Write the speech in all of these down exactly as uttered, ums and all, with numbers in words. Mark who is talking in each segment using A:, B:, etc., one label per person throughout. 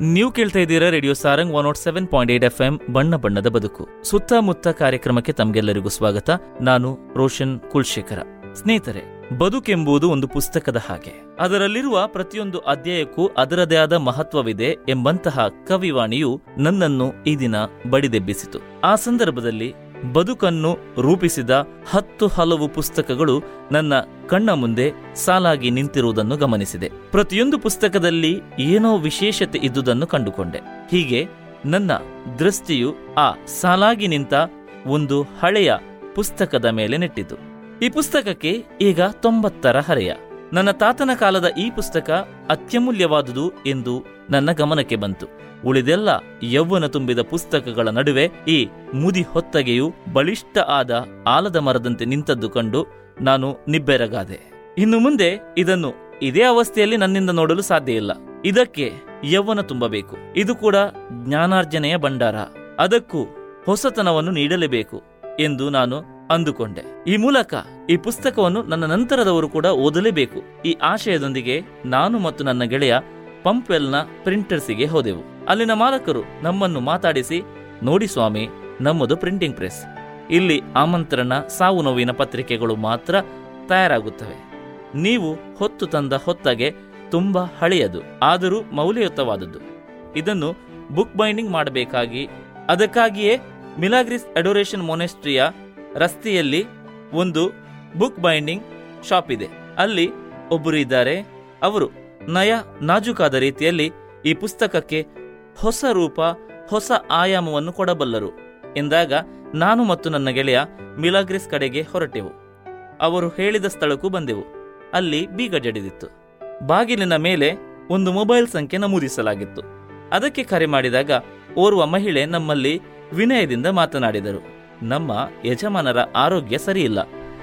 A: ನೀವು ಕೇಳ್ತಾ ಇದ್ದೀರಾ radio Sarang one not seven point eight F M ಬಣ್ಣ ಬಣ್ಣದ ಬದುಕು. ಸುತ್ತಮುತ್ತ ಕಾರ್ಯಕ್ರಮಕ್ಕೆ ತಮಗೆಲ್ಲರಿಗೂ ಸ್ವಾಗತ. ನಾನು ರೋಷನ್ ಕುಲ್ಶೇಖರ. ಸ್ನೇಹಿತರೆ, ಬದುಕೆಂಬುದು ಒಂದು ಪುಸ್ತಕದ ಹಾಗೆ. ಅದರಲ್ಲಿರುವ ಪ್ರತಿಯೊಂದು ಅಧ್ಯಾಯಕ್ಕೂ ಅದರದೇ ಆದ ಮಹತ್ವವಿದೆ ಎಂಬಂತಹ ಕವಿವಾಣಿಯು ನನ್ನನ್ನು ಈ ದಿನ ಬಡಿದೆಬ್ಬಿಸಿತು. ಆ ಸಂದರ್ಭದಲ್ಲಿ ಬದುಕನ್ನು ರೂಪಿಸಿದ ಹತ್ತು ಹಲವು ಪುಸ್ತಕಗಳು ನನ್ನ ಕಣ್ಣ ಮುಂದೆ ಸಾಲಾಗಿ ನಿಂತಿರುವುದನ್ನು ಗಮನಿಸಿದೆ. ಪ್ರತಿಯೊಂದು ಪುಸ್ತಕದಲ್ಲಿ ಏನೋ ವಿಶೇಷತೆ ಇದ್ದುದನ್ನು ಕಂಡುಕೊಂಡೆ. ಹೀಗೆ ನನ್ನ ದೃಷ್ಟಿಯು ಆ ಸಾಲಾಗಿ ನಿಂತ ಒಂದು ಹಳೆಯ ಪುಸ್ತಕದ ಮೇಲೆ ನೆಟ್ಟಿತು. ಈ ಪುಸ್ತಕಕ್ಕೆ ಈಗ ತೊಂಬತ್ತರ ಹರೆಯ. ನನ್ನ ತಾತನ ಕಾಲದ ಈ ಪುಸ್ತಕ ಅತ್ಯಮೂಲ್ಯವಾದುದು ಎಂದು ನನ್ನ ಗಮನಕ್ಕೆ ಬಂತು. ಉಳಿದೆಲ್ಲ ಯೌವನ ತುಂಬಿದ ಪುಸ್ತಕಗಳ ನಡುವೆ ಈ ಮುದಿ ಹೊತ್ತಗೆಯು ಬಲಿಷ್ಠ ಆದ ಆಲದ ಮರದಂತೆ ನಿಂತದ್ದು ಕಂಡು ನಾನು ನಿಬ್ಬೆರಗಾದೆ. ಇನ್ನು ಮುಂದೆ ಇದನ್ನು ಇದೇ ಅವಸ್ಥೆಯಲ್ಲಿ ನನ್ನಿಂದ ನೋಡಲು ಸಾಧ್ಯ ಇಲ್ಲ. ಇದಕ್ಕೆ ಯೌವನ ತುಂಬಬೇಕು. ಇದು ಕೂಡ ಜ್ಞಾನಾರ್ಜನೆಯ ಭಂಡಾರ. ಅದಕ್ಕೂ ಹೊಸತನವನ್ನು ನೀಡಲೇಬೇಕು ಎಂದು ನಾನು ಅಂದುಕೊಂಡೆ. ಈ ಮೂಲಕ ಈ ಪುಸ್ತಕವನ್ನು ನನ್ನ ನಂತರದವರು ಕೂಡ ಓದಲೇಬೇಕು. ಈ ಆಶಯದೊಂದಿಗೆ ನಾನು ಮತ್ತು ನನ್ನ ಗೆಳೆಯ ಪಂಪ್ವೆಲ್ನ ಪ್ರಿಂಟರ್ಸಿಗೆ ಹೋದೆವು. ಅಲ್ಲಿನ ಮಾಲಕರು ನಮ್ಮನ್ನು ಮಾತಾಡಿಸಿ, ನೋಡಿ ಸ್ವಾಮಿ, ನಮ್ಮದು ಪ್ರಿಂಟಿಂಗ್ ಪ್ರೆಸ್. ಇಲ್ಲಿ ಆಮಂತ್ರಣ, ಸಾವು ನೋವಿನ ಪತ್ರಿಕೆಗಳು ಮಾತ್ರ ತಯಾರಾಗುತ್ತವೆ. ನೀವು ಹೊತ್ತು ತಂದ ಹೊತ್ತಗೆ ತುಂಬಾ ಹಳೆಯದು, ಆದರೂ ಮೌಲ್ಯಯುತವಾದದ್ದು. ಇದನ್ನು ಬುಕ್ ಬೈಂಡಿಂಗ್ ಮಾಡಬೇಕಾಗಿ, ಅದಕ್ಕಾಗಿಯೇ ಮಿಲಾಗ್ರಿಸ್ ಅಡೋರೇಷನ್ ಮೊನೆಸ್ಟ್ರಿಯ ರಸ್ತೆಯಲ್ಲಿ ಒಂದು ಬುಕ್ ಬೈಂಡಿಂಗ್ ಶಾಪ್ ಇದೆ. ಅಲ್ಲಿ ಒಬ್ಬರು ಇದ್ದಾರೆ. ಅವರು ನಯ ನಾಜೂಕಾದ ರೀತಿಯಲ್ಲಿ ಈ ಪುಸ್ತಕಕ್ಕೆ ಹೊಸ ರೂಪ, ಹೊಸ ಆಯಾಮವನ್ನು ಕೊಡಬಲ್ಲರು ಎಂದಾಗ ನಾನು ಮತ್ತು ನನ್ನ ಗೆಳೆಯ ಮಿಲಾಗ್ರಿಸ್ ಕಡೆಗೆ ಹೊರಟೆವು. ಅವರು ಹೇಳಿದ ಸ್ಥಳಕ್ಕೂ ಬಂದೆವು. ಅಲ್ಲಿ ಬೀಗ ಜಡಿದಿತ್ತು. ಬಾಗಿಲಿನ ಮೇಲೆ ಒಂದು ಮೊಬೈಲ್ ಸಂಖ್ಯೆ ನಮೂದಿಸಲಾಗಿತ್ತು. ಅದಕ್ಕೆ ಕರೆ ಮಾಡಿದಾಗ ಓರ್ವ ಮಹಿಳೆ ನಮ್ಮಲ್ಲಿ ವಿನಯದಿಂದ ಮಾತನಾಡಿದರು. ನಮ್ಮ ಯಜಮಾನರ ಆರೋಗ್ಯ ಸರಿಯಿಲ್ಲ,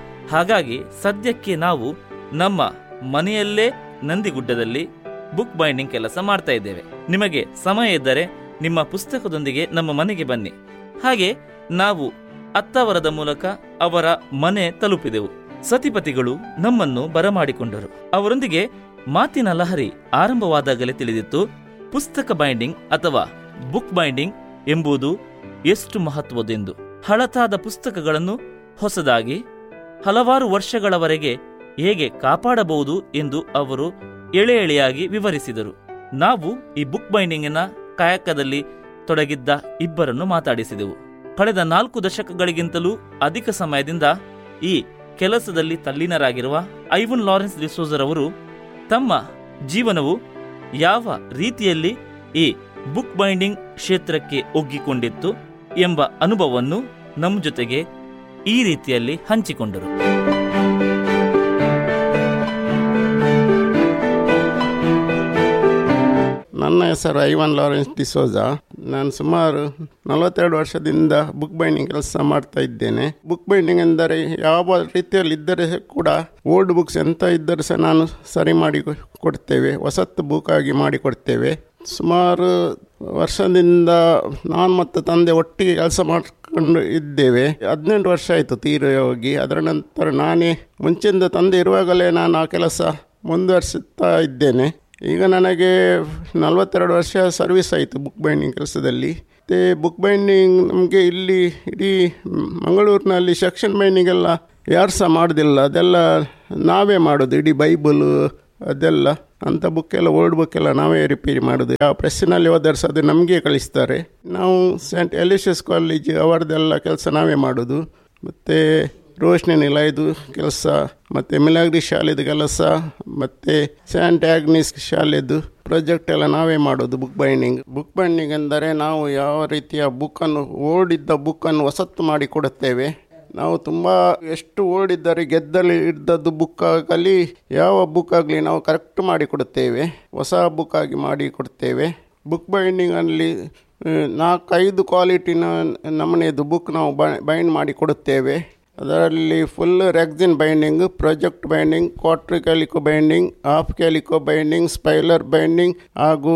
A: ಹಾಗಾಗಿ ಸದ್ಯಕ್ಕೆ ನಾವು ನಮ್ಮ ಮನೆಯಲ್ಲೇ ನಂದಿಗುಡ್ಡದಲ್ಲಿ ಬುಕ್ ಬೈಂಡಿಂಗ್ ಕೆಲಸ ಮಾಡ್ತಾ ಇದ್ದೇವೆ. ನಿಮಗೆ ಸಮಯ ಇದ್ದರೆ ನಿಮ್ಮ ಪುಸ್ತಕದೊಂದಿಗೆ ನಮ್ಮ ಮನೆಗೆ ಬನ್ನಿ. ಹಾಗೆ ನಾವು ಅತ್ತಾವರದ ಮೂಲಕ ಅವರ ಮನೆ ತಲುಪಿದೆವು. ಸತಿಪತಿಗಳು ನಮ್ಮನ್ನು ಬರಮಾಡಿಕೊಂಡರು. ಅವರೊಂದಿಗೆ ಮಾತಿನ ಲಹರಿ ಆರಂಭವಾದಾಗಲೇ ತಿಳಿದಿತ್ತು, ಪುಸ್ತಕ ಬೈಂಡಿಂಗ್ ಅಥವಾ ಬುಕ್ ಬೈಂಡಿಂಗ್ ಎಂಬುದು ಎಷ್ಟು ಮಹತ್ವದೆಂದು. ಹಳತಾದ ಪುಸ್ತಕಗಳನ್ನು ಹೊಸದಾಗಿ ಹಲವಾರು ವರ್ಷಗಳವರೆಗೆ ಹೇಗೆ ಕಾಪಾಡಬಹುದು ಎಂದು ಅವರು ಎಳೆ ಎಳೆಯಾಗಿ ವಿವರಿಸಿದರು. ನಾವು ಈ ಬುಕ್ ಬೈಂಡಿಂಗಿನ ಕಾಯಕದಲ್ಲಿ ತೊಡಗಿದ್ದ ಇಬ್ಬರನ್ನು ಮಾತಾಡಿಸಿದೆವು. ಕಳೆದ ನಾಲ್ಕು ದಶಕಗಳಿಗಿಂತಲೂ ಅಧಿಕ ಸಮಯದಿಂದ ಈ ಕೆಲಸದಲ್ಲಿ ತಲ್ಲೀನರಾಗಿರುವ ಐವನ್ ಲಾರೆನ್ಸ್ ಡಿಸೋಜರ್ ಅವರು ತಮ್ಮ ಜೀವನವು ಯಾವ ರೀತಿಯಲ್ಲಿ ಈ ಬುಕ್ ಬೈಂಡಿಂಗ್ ಕ್ಷೇತ್ರಕ್ಕೆ ಒಗ್ಗಿಕೊಂಡಿತ್ತು ಎಂಬ ಅನುಭವವನ್ನು ನಮ್ಮ ಜೊತೆಗೆ ಈ ರೀತಿಯಲ್ಲಿ ಹಂಚಿಕೊಂಡರು.
B: ನನ್ನ ಹೆಸರು ಐವನ್ ಲಾರೆನ್ಸ್ ಡಿಸೋಜಾ. ನಾನು ಸುಮಾರು ನಲವತ್ತೆರಡು ವರ್ಷದಿಂದ ಬುಕ್ ಬೈಂಡಿಂಗ್ ಕೆಲಸ ಮಾಡ್ತಾ ಇದ್ದೇನೆ. ಬುಕ್ ಬೈಂಡಿಂಗ್ ಎಂದರೆ ಯಾವ ರೀತಿಯಲ್ಲಿ ಇದ್ದರೆ ಕೂಡ ಓಲ್ಡ್ ಬುಕ್ಸ್ ಎಂತ ಇದ್ದರೆ ಸಹ ನಾನು ಸರಿ ಮಾಡಿ ಕೊಡ್ತೇವೆ, ಹೊಸತ್ತು ಬುಕ್ ಆಗಿ ಮಾಡಿ ಕೊಡ್ತೇವೆ. ಸುಮಾರು ವರ್ಷದಿಂದ ನಾನು ಮತ್ತು ತಂದೆ ಒಟ್ಟಿಗೆ ಕೆಲಸ ಮಾಡಿಕೊಂಡು ಇದ್ದೇವೆ. ಹದಿನೆಂಟು ವರ್ಷ ಆಯಿತು ತೀರಿ ಹೋಗಿ. ಅದರ ನಂತರ ನಾನೇ ಮುಂಚೆಯಿಂದ ತಂದೆ ಇರುವಾಗಲೇ ನಾನು ಆ ಕೆಲಸ ಮುಂದುವರಿಸುತ್ತಾ ಇದ್ದೇನೆ. ಈಗ ನನಗೆ ನಲವತ್ತೆರಡು ವರ್ಷ ಸರ್ವಿಸ್ ಆಯಿತು ಬುಕ್ ಬೈಂಡಿಂಗ್ ಕೆಲಸದಲ್ಲಿ. ಮತ್ತು ಬುಕ್ ಬೈಂಡಿಂಗ್ ನಮಗೆ ಇಲ್ಲಿ ಇಡೀ ಮಂಗಳೂರಿನಲ್ಲಿ ಸೆಕ್ಷನ್ ಬೈಂಡಿಂಗ್ ಎಲ್ಲ ಯಾರು ಸಹ ಮಾಡೋದಿಲ್ಲ, ಅದೆಲ್ಲ ನಾವೇ ಮಾಡೋದು. ಇಡೀ ಬೈಬಲು ಅದೆಲ್ಲ ಅಂಥ ಬುಕ್ಕೆಲ್ಲ ಓಲ್ಡ್ ಬುಕ್ಕೆಲ್ಲ ನಾವೇ ರಿಪೇರಿ ಮಾಡೋದು. ಯಾವ ಪ್ರೆಸ್ಸಿನಲ್ಲಿ ಓದರ್ಸ್ ಅದು ನಮಗೆ ಕಳಿಸ್ತಾರೆ. ನಾವು ಸೆಂಟ್ ಎಲಿಷಿಯಸ್ ಕಾಲೇಜ್ ಅವರದೆಲ್ಲ ಕೆಲಸ ನಾವೇ ಮಾಡೋದು. ಮತ್ತು ರೋಶ್ನಿ ನಿಲಯದು ಕೆಲಸ, ಮತ್ತು ಮಿಲಾಗ್ರಿ ಶಾಲೆದು ಕೆಲಸ, ಮತ್ತು ಸ್ಯಾಂಟ್ ಆಗ್ನಿಸ್ ಶಾಲೆದು ಪ್ರಾಜೆಕ್ಟ್ ಎಲ್ಲ ನಾವೇ ಮಾಡೋದು. ಬುಕ್ ಬೈಂಡಿಂಗ್ ಬುಕ್ ಬೈಂಡಿಂಗ್ ಎಂದರೆ ನಾವು ಯಾವ ರೀತಿಯ ಬುಕ್ಕನ್ನು ಓಡಿದ್ದ ಬುಕ್ಕನ್ನು ಹೊಸತ್ತು ಮಾಡಿ ಕೊಡುತ್ತೇವೆ. ನಾವು ತುಂಬ ಎಷ್ಟು ಓಡಿದ್ದರೆ ಗೆದ್ದಲ್ಲಿ ಇದ್ದದ್ದು ಬುಕ್ ಆಗಲಿ ಯಾವ ಬುಕ್ ಆಗಲಿ ನಾವು ಕರೆಕ್ಟ್ ಮಾಡಿ ಕೊಡುತ್ತೇವೆ, ಹೊಸ ಬುಕ್ ಆಗಿ ಮಾಡಿ ಕೊಡ್ತೇವೆ. ಬುಕ್ ಬೈಂಡಿಂಗಲ್ಲಿ ನಾಲ್ಕೈದು ಕ್ವಾಲಿಟಿನ ನಮೂನೆದು ಬುಕ್ ನಾವು ಬೈಂಡ್ ಮಾಡಿ ಕೊಡುತ್ತೇವೆ. ಅದರಲ್ಲಿ full rexine binding, project binding, quarter ಕ್ಯಾಲಿಕೋ binding, half ಕ್ಯಾಲಿಕೋ binding, ಸ್ಪೈಲರ್ binding ಹಾಗೂ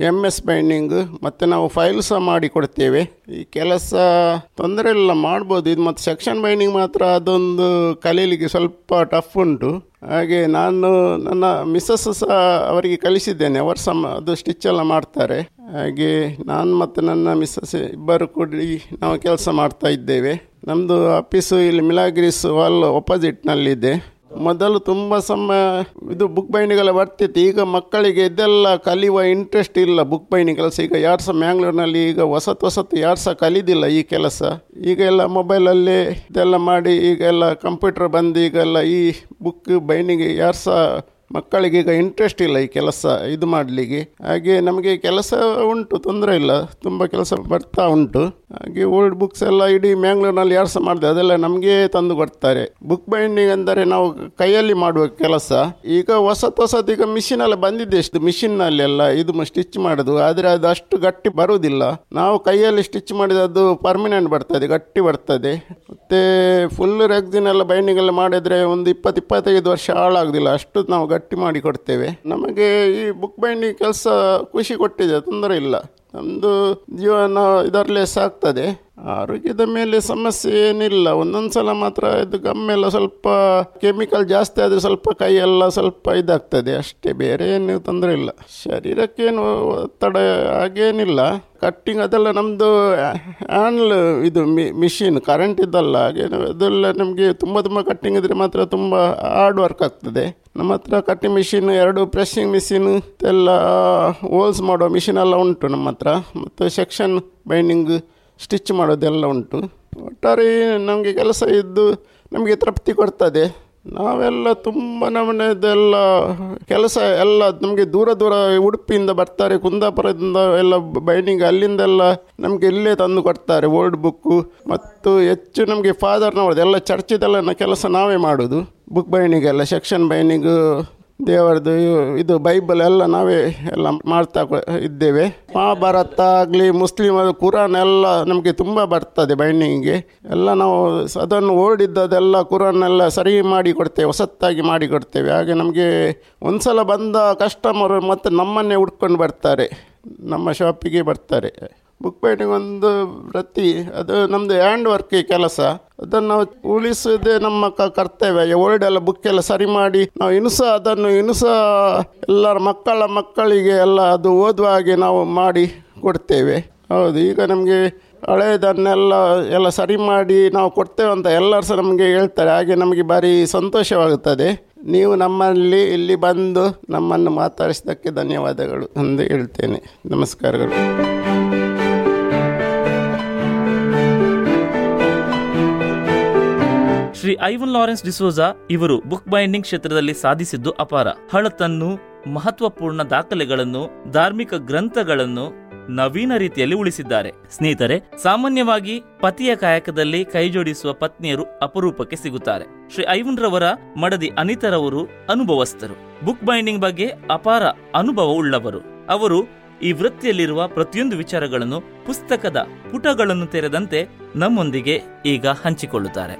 B: ಎಮ್ ಎಸ್ ಬೈಂಡಿಂಗ್ ಮತ್ತು ನಾವು ಫೈಲ್ ಸಹ ಮಾಡಿ ಕೊಡ್ತೇವೆ. ಈ ಕೆಲಸ ತೊಂದರೆ ಇಲ್ಲ, ಮಾಡ್ಬೋದು. ಇದು ಮತ್ತು ಸೆಕ್ಷನ್ ಬೈಂಡಿಂಗ್ ಮಾತ್ರ ಅದೊಂದು ಕಲೀಲಿಕ್ಕೆ ಸ್ವಲ್ಪ ಟಫ್ ಉಂಟು. ಹಾಗೆ ನಾನು ನನ್ನ ಮಿಸ್ಸಸ್ ಸಹ ಅವರಿಗೆ ಕಲಿಸಿದ್ದೇನೆ, ಅವರು ಸಹ ಅದು ಸ್ಟಿಚ್ ಎಲ್ಲ ಮಾಡ್ತಾರೆ. ಹಾಗೆ ನಾನು ಮತ್ತು ನನ್ನ ಮಿಸ್ಸಸ್ ಇಬ್ಬರು ಕೂಡಿ ನಾವು ಕೆಲಸ ಮಾಡ್ತಾ ಇದ್ದೇವೆ. ನಮ್ಮದು ಆಫೀಸು ಇಲ್ಲಿ ಮಿಲಾಗ್ರೀಸ್ ವಾಲ್ ಅಪೋಸಿಟ್ನಲ್ಲಿದೆ. ಮೊದಲು ತುಂಬ ಸಮಯ ಇದು ಬುಕ್ ಬೈಂಡಿಂಗೆಲ್ಲ ಬರ್ತಿತ್ತು. ಈಗ ಮಕ್ಕಳಿಗೆ ಇದೆಲ್ಲ ಕಲಿಯುವ ಇಂಟ್ರೆಸ್ಟ್ ಇಲ್ಲ ಬುಕ್ ಬೈಂಡಿಂಗ್ ಕೆಲಸ. ಈಗ ಯಾರು ಸಹ ಮ್ಯಾಂಗ್ಳೂರಿನಲ್ಲಿ ಈಗ ಹೊಸತು ಹೊಸತು ಯಾರು ಸಹ ಕಲಿದಿಲ್ಲ ಈ ಕೆಲಸ. ಈಗ ಎಲ್ಲ ಮೊಬೈಲಲ್ಲೇ ಇದೆಲ್ಲ ಮಾಡಿ, ಈಗೆಲ್ಲ ಕಂಪ್ಯೂಟರ್ ಬಂದು ಈಗೆಲ್ಲ ಈ ಬುಕ್ ಬೈಂಡಿಂಗ್ ಯಾರು ಸಹ ಮಕ್ಕಳಿಗೆ ಈಗ ಇಂಟ್ರೆಸ್ಟ್ ಇಲ್ಲ ಈ ಕೆಲಸ ಇದು ಮಾಡಲಿಕ್ಕೆ. ಹಾಗೆ ನಮಗೆ ಕೆಲಸ ಉಂಟು, ತೊಂದರೆ ಇಲ್ಲ, ತುಂಬ ಕೆಲಸ ಬರ್ತಾ ಉಂಟು. ಹಾಗೆ ಓಲ್ಡ್ ಬುಕ್ಸ್ ಎಲ್ಲ ಇಡೀ ಮ್ಯಾಂಗ್ಳೂರಿನಲ್ಲಿ ಯಾರು ಸಹ ಮಾಡಿದೆ ಅದೆಲ್ಲ ನಮಗೆ ತಂದು ಕೊಡ್ತಾರೆ. ಬುಕ್ ಬೈಂಡಿಂಗ್ ಅಂದರೆ ನಾವು ಕೈಯಲ್ಲಿ ಮಾಡುವ ಕೆಲಸ. ಈಗ ಹೊಸತು ಹೊಸತು ಈಗ ಮಿಷಿನೆಲ್ಲ ಬಂದಿದೆ, ಎಷ್ಟು ಮಿಷಿನ್ನಲ್ಲಿ ಎಲ್ಲ ಇದು ಸ್ಟಿಚ್ ಮಾಡೋದು. ಆದರೆ ಅದು ಅಷ್ಟು ಗಟ್ಟಿ ಬರುವುದಿಲ್ಲ. ನಾವು ಕೈಯಲ್ಲಿ ಸ್ಟಿಚ್ ಮಾಡಿದ್ರೆ ಅದು ಪರ್ಮನೆಂಟ್ ಬರ್ತದೆ, ಗಟ್ಟಿ ಬರ್ತದೆ. ಮತ್ತು ಫುಲ್ ರೆಕ್ಸಿನ್ ಎಲ್ಲ ಬೈಂಡಿಂಗ್ ಎಲ್ಲ ಮಾಡಿದರೆ ಒಂದು ಇಪ್ಪತ್ತು ಇಪ್ಪತ್ತೈದು ವರ್ಷ ಹಾಳಾಗೋದಿಲ್ಲ, ಅಷ್ಟು ನಾವು ಗಟ್ಟಿ ಮಾಡಿ ಕೊಡ್ತೇವೆ. ನಮಗೆ ಈ ಬುಕ್ ಬೈಂಡಿಂಗ್ ಕೆಲಸ ಖುಷಿ ಕೊಟ್ಟಿದೆ, ತೊಂದರೆ ಇಲ್ಲ. ನಮ್ಮದು ಜೀವನ ಇದರಲ್ಲೇ ಸಾಕ್ತದೆ. ಆರೋಗ್ಯದ ಮೇಲೆ ಸಮಸ್ಯೆ ಏನಿಲ್ಲ. ಒಂದೊಂದು ಸಲ ಮಾತ್ರ ಇದು ಗಮ್ಮೆಲ್ಲ ಸ್ವಲ್ಪ ಕೆಮಿಕಲ್ ಜಾಸ್ತಿ ಆದರೆ ಸ್ವಲ್ಪ ಕೈಯೆಲ್ಲ ಸ್ವಲ್ಪ ಇದಾಗ್ತದೆ ಅಷ್ಟೇ, ಬೇರೆ ಏನು ತೊಂದರೆ ಇಲ್ಲ. ಶರೀರಕ್ಕೇನು ಒತ್ತಡ ಹಾಗೇನಿಲ್ಲ. ಕಟ್ಟಿಂಗ್ ಅದೆಲ್ಲ ನಮ್ಮದು ಹ್ಯಾಂಡ್ಲ್ ಇದು ಮಿ ಮಿಷಿನ್ ಕರೆಂಟ್ ಇದ್ದಲ್ಲ, ಹಾಗೆ ಅದೆಲ್ಲ ನಮಗೆ ತುಂಬ ತುಂಬ ಕಟ್ಟಿಂಗ್ ಇದ್ದರೆ ಮಾತ್ರ ತುಂಬ ಹಾರ್ಡ್ ವರ್ಕ್ ಆಗ್ತದೆ. ನಮ್ಮ ಹತ್ರ ಕಟ್ಟಿಂಗ್ ಮಿಷಿನ್, ಎರಡು ಪ್ರೆಸ್ಸಿಂಗ್ ಮಿಷಿನ್ ಎಲ್ಲ ಹೋಲ್ಸ್ ಮಾಡೋ ಮಿಷಿನ್ ಎಲ್ಲ ಉಂಟು ನಮ್ಮ ಹತ್ರ. ಮತ್ತು ಸೆಕ್ಷನ್ ಬೈಂಡಿಂಗ್ ಸ್ಟಿಚ್ ಮಾಡೋದೆಲ್ಲ ಉಂಟು. ಒಟ್ಟಾರೆ ನಮಗೆ ಕೆಲಸ ಇದ್ದು ನಮಗೆ ತೃಪ್ತಿ ಕೊಡ್ತದೆ. ನಾವೆಲ್ಲ ತುಂಬ ನಮ್ಮನೆದೆಲ್ಲ ಕೆಲಸ ಎಲ್ಲ ನಮಗೆ ದೂರ ದೂರ ಉಡುಪಿಯಿಂದ ಬರ್ತಾರೆ, ಕುಂದಾಪುರದಿಂದ ಎಲ್ಲ ಬೈಂಡಿಂಗ್ ಅಲ್ಲಿಂದೆಲ್ಲ ನಮಗೆ ಇಲ್ಲೇ ತಂದು ಕೊಡ್ತಾರೆ ಓಲ್ಡ್ ಬುಕ್ಕು. ಮತ್ತು ಹೆಚ್ಚು ನಮಗೆ ಫಾದರ್ನವ್ರದ್ದು ಎಲ್ಲ ಚರ್ಚಿದೆಲ್ಲ ಕೆಲಸ ನಾವೇ ಮಾಡೋದು. ಬುಕ್ ಬೈಂಡಿಂಗೆಲ್ಲ ಸೆಕ್ಷನ್ ಬೈಂಡಿಂಗು, ದೇವರದ್ದು ಇದು ಬೈಬಲ್ ಎಲ್ಲ ನಾವೇ ಎಲ್ಲ ಮಾಡ್ತಾ ಇದ್ದೇವೆ. ಮಹಾಭಾರತ ಆಗಲಿ, ಮುಸ್ಲಿಮ್ ಕುರಾನ್ ಎಲ್ಲ ನಮಗೆ ತುಂಬ ಬರ್ತದೆ ಬೈಂಡಿಂಗಿಗೆ ಎಲ್ಲ. ನಾವು ಅದನ್ನು ಓಲ್ಡಿದ್ದದೆಲ್ಲ ಕುರಾನೆಲ್ಲ ಸರಿ ಮಾಡಿ ಕೊಡ್ತೇವೆ, ಹೊಸತ್ತಾಗಿ ಮಾಡಿ ಕೊಡ್ತೇವೆ. ಹಾಗೆ ನಮಗೆ ಒಂದು ಸಲ ಬಂದ ಕಸ್ಟಮರ್ ಮತ್ತು ನಮ್ಮನ್ನೇ ಹುಡ್ಕೊಂಡು ಬರ್ತಾರೆ, ನಮ್ಮ ಶಾಪಿಗೆ ಬರ್ತಾರೆ. ಬುಕ್ ಬೈಂಡಿಂಗ್ ಒಂದು ವೃತ್ತಿ, ಅದು ನಮ್ಮದು ಹ್ಯಾಂಡ್ ವರ್ಕ್ ಕೆಲಸ. ಅದನ್ನು ನಾವು ಉಳಿಸೋದೇ ನಮ್ಮ ಕ ಕರ್ತವ್ಯ. ಓಲ್ಡ್ ಎಲ್ಲ ಬುಕ್ ಎಲ್ಲ ಸರಿ ಮಾಡಿ ನಾವು ಇನ್ನೂ ಸಹ ಅದನ್ನು ಇನ್ನೂ ಸಹ ಎಲ್ಲರ ಮಕ್ಕಳ ಮಕ್ಕಳಿಗೆ ಎಲ್ಲ ಅದು ಓದುವ ಹಾಗೆ ನಾವು ಮಾಡಿ ಕೊಡ್ತೇವೆ. ಹೌದು, ಈಗ ನಮಗೆ ಹಳೆಯದನ್ನೆಲ್ಲ ಎಲ್ಲ ಸರಿ ಮಾಡಿ ನಾವು ಕೊಡ್ತೇವೆ ಅಂತ ಎಲ್ಲರೂ ಸಹ ನಮಗೆ ಹೇಳ್ತಾರೆ. ಹಾಗೆ ನಮಗೆ ಭಾರಿ ಸಂತೋಷವಾಗುತ್ತದೆ. ನೀವು ನಮ್ಮಲ್ಲಿ ಇಲ್ಲಿ ಬಂದು ನಮ್ಮನ್ನು ಮಾತಾಡಿಸಿದ್ದಕ್ಕೆ ಧನ್ಯವಾದಗಳು ಎಂದು ಹೇಳ್ತೇನೆ. ನಮಸ್ಕಾರಗಳು.
A: ಶ್ರೀ ಐವನ್ ಲಾರೆನ್ಸ್ ಡಿಸೋಜಾ ಇವರು ಬುಕ್ ಬೈಂಡಿಂಗ್ ಕ್ಷೇತ್ರದಲ್ಲಿ ಸಾಧಿಸಿದ್ದು ಅಪಾರ. ಹಳತನ್ನು, ಮಹತ್ವಪೂರ್ಣ ದಾಖಲೆಗಳನ್ನು, ಧಾರ್ಮಿಕ ಗ್ರಂಥಗಳನ್ನು ನವೀನ ರೀತಿಯಲ್ಲಿ ಉಳಿಸಿದ್ದಾರೆ. ಸ್ನೇಹಿತರೆ, ಸಾಮಾನ್ಯವಾಗಿ ಪತಿಯ ಕಾಯಕದಲ್ಲಿ ಕೈಜೋಡಿಸುವ ಪತ್ನಿಯರು ಅಪರೂಪಕ್ಕೆ ಸಿಗುತ್ತಾರೆ. ಶ್ರೀ ಐವನ್ ರವರ ಮಡದಿ ಅನಿತರವರು ಅನುಭವಸ್ಥರು, ಬುಕ್ ಬೈಂಡಿಂಗ್ ಬಗ್ಗೆ ಅಪಾರ ಅನುಭವ ಉಳ್ಳವರು. ಅವರು ಈ ವೃತ್ತಿಯಲ್ಲಿರುವ ಪ್ರತಿಯೊಂದು ವಿಚಾರಗಳನ್ನು ಪುಸ್ತಕದ ಪುಟಗಳನ್ನು ತೆರೆದಂತೆ ನಮ್ಮೊಂದಿಗೆ ಈಗ ಹಂಚಿಕೊಳ್ಳುತ್ತಾರೆ.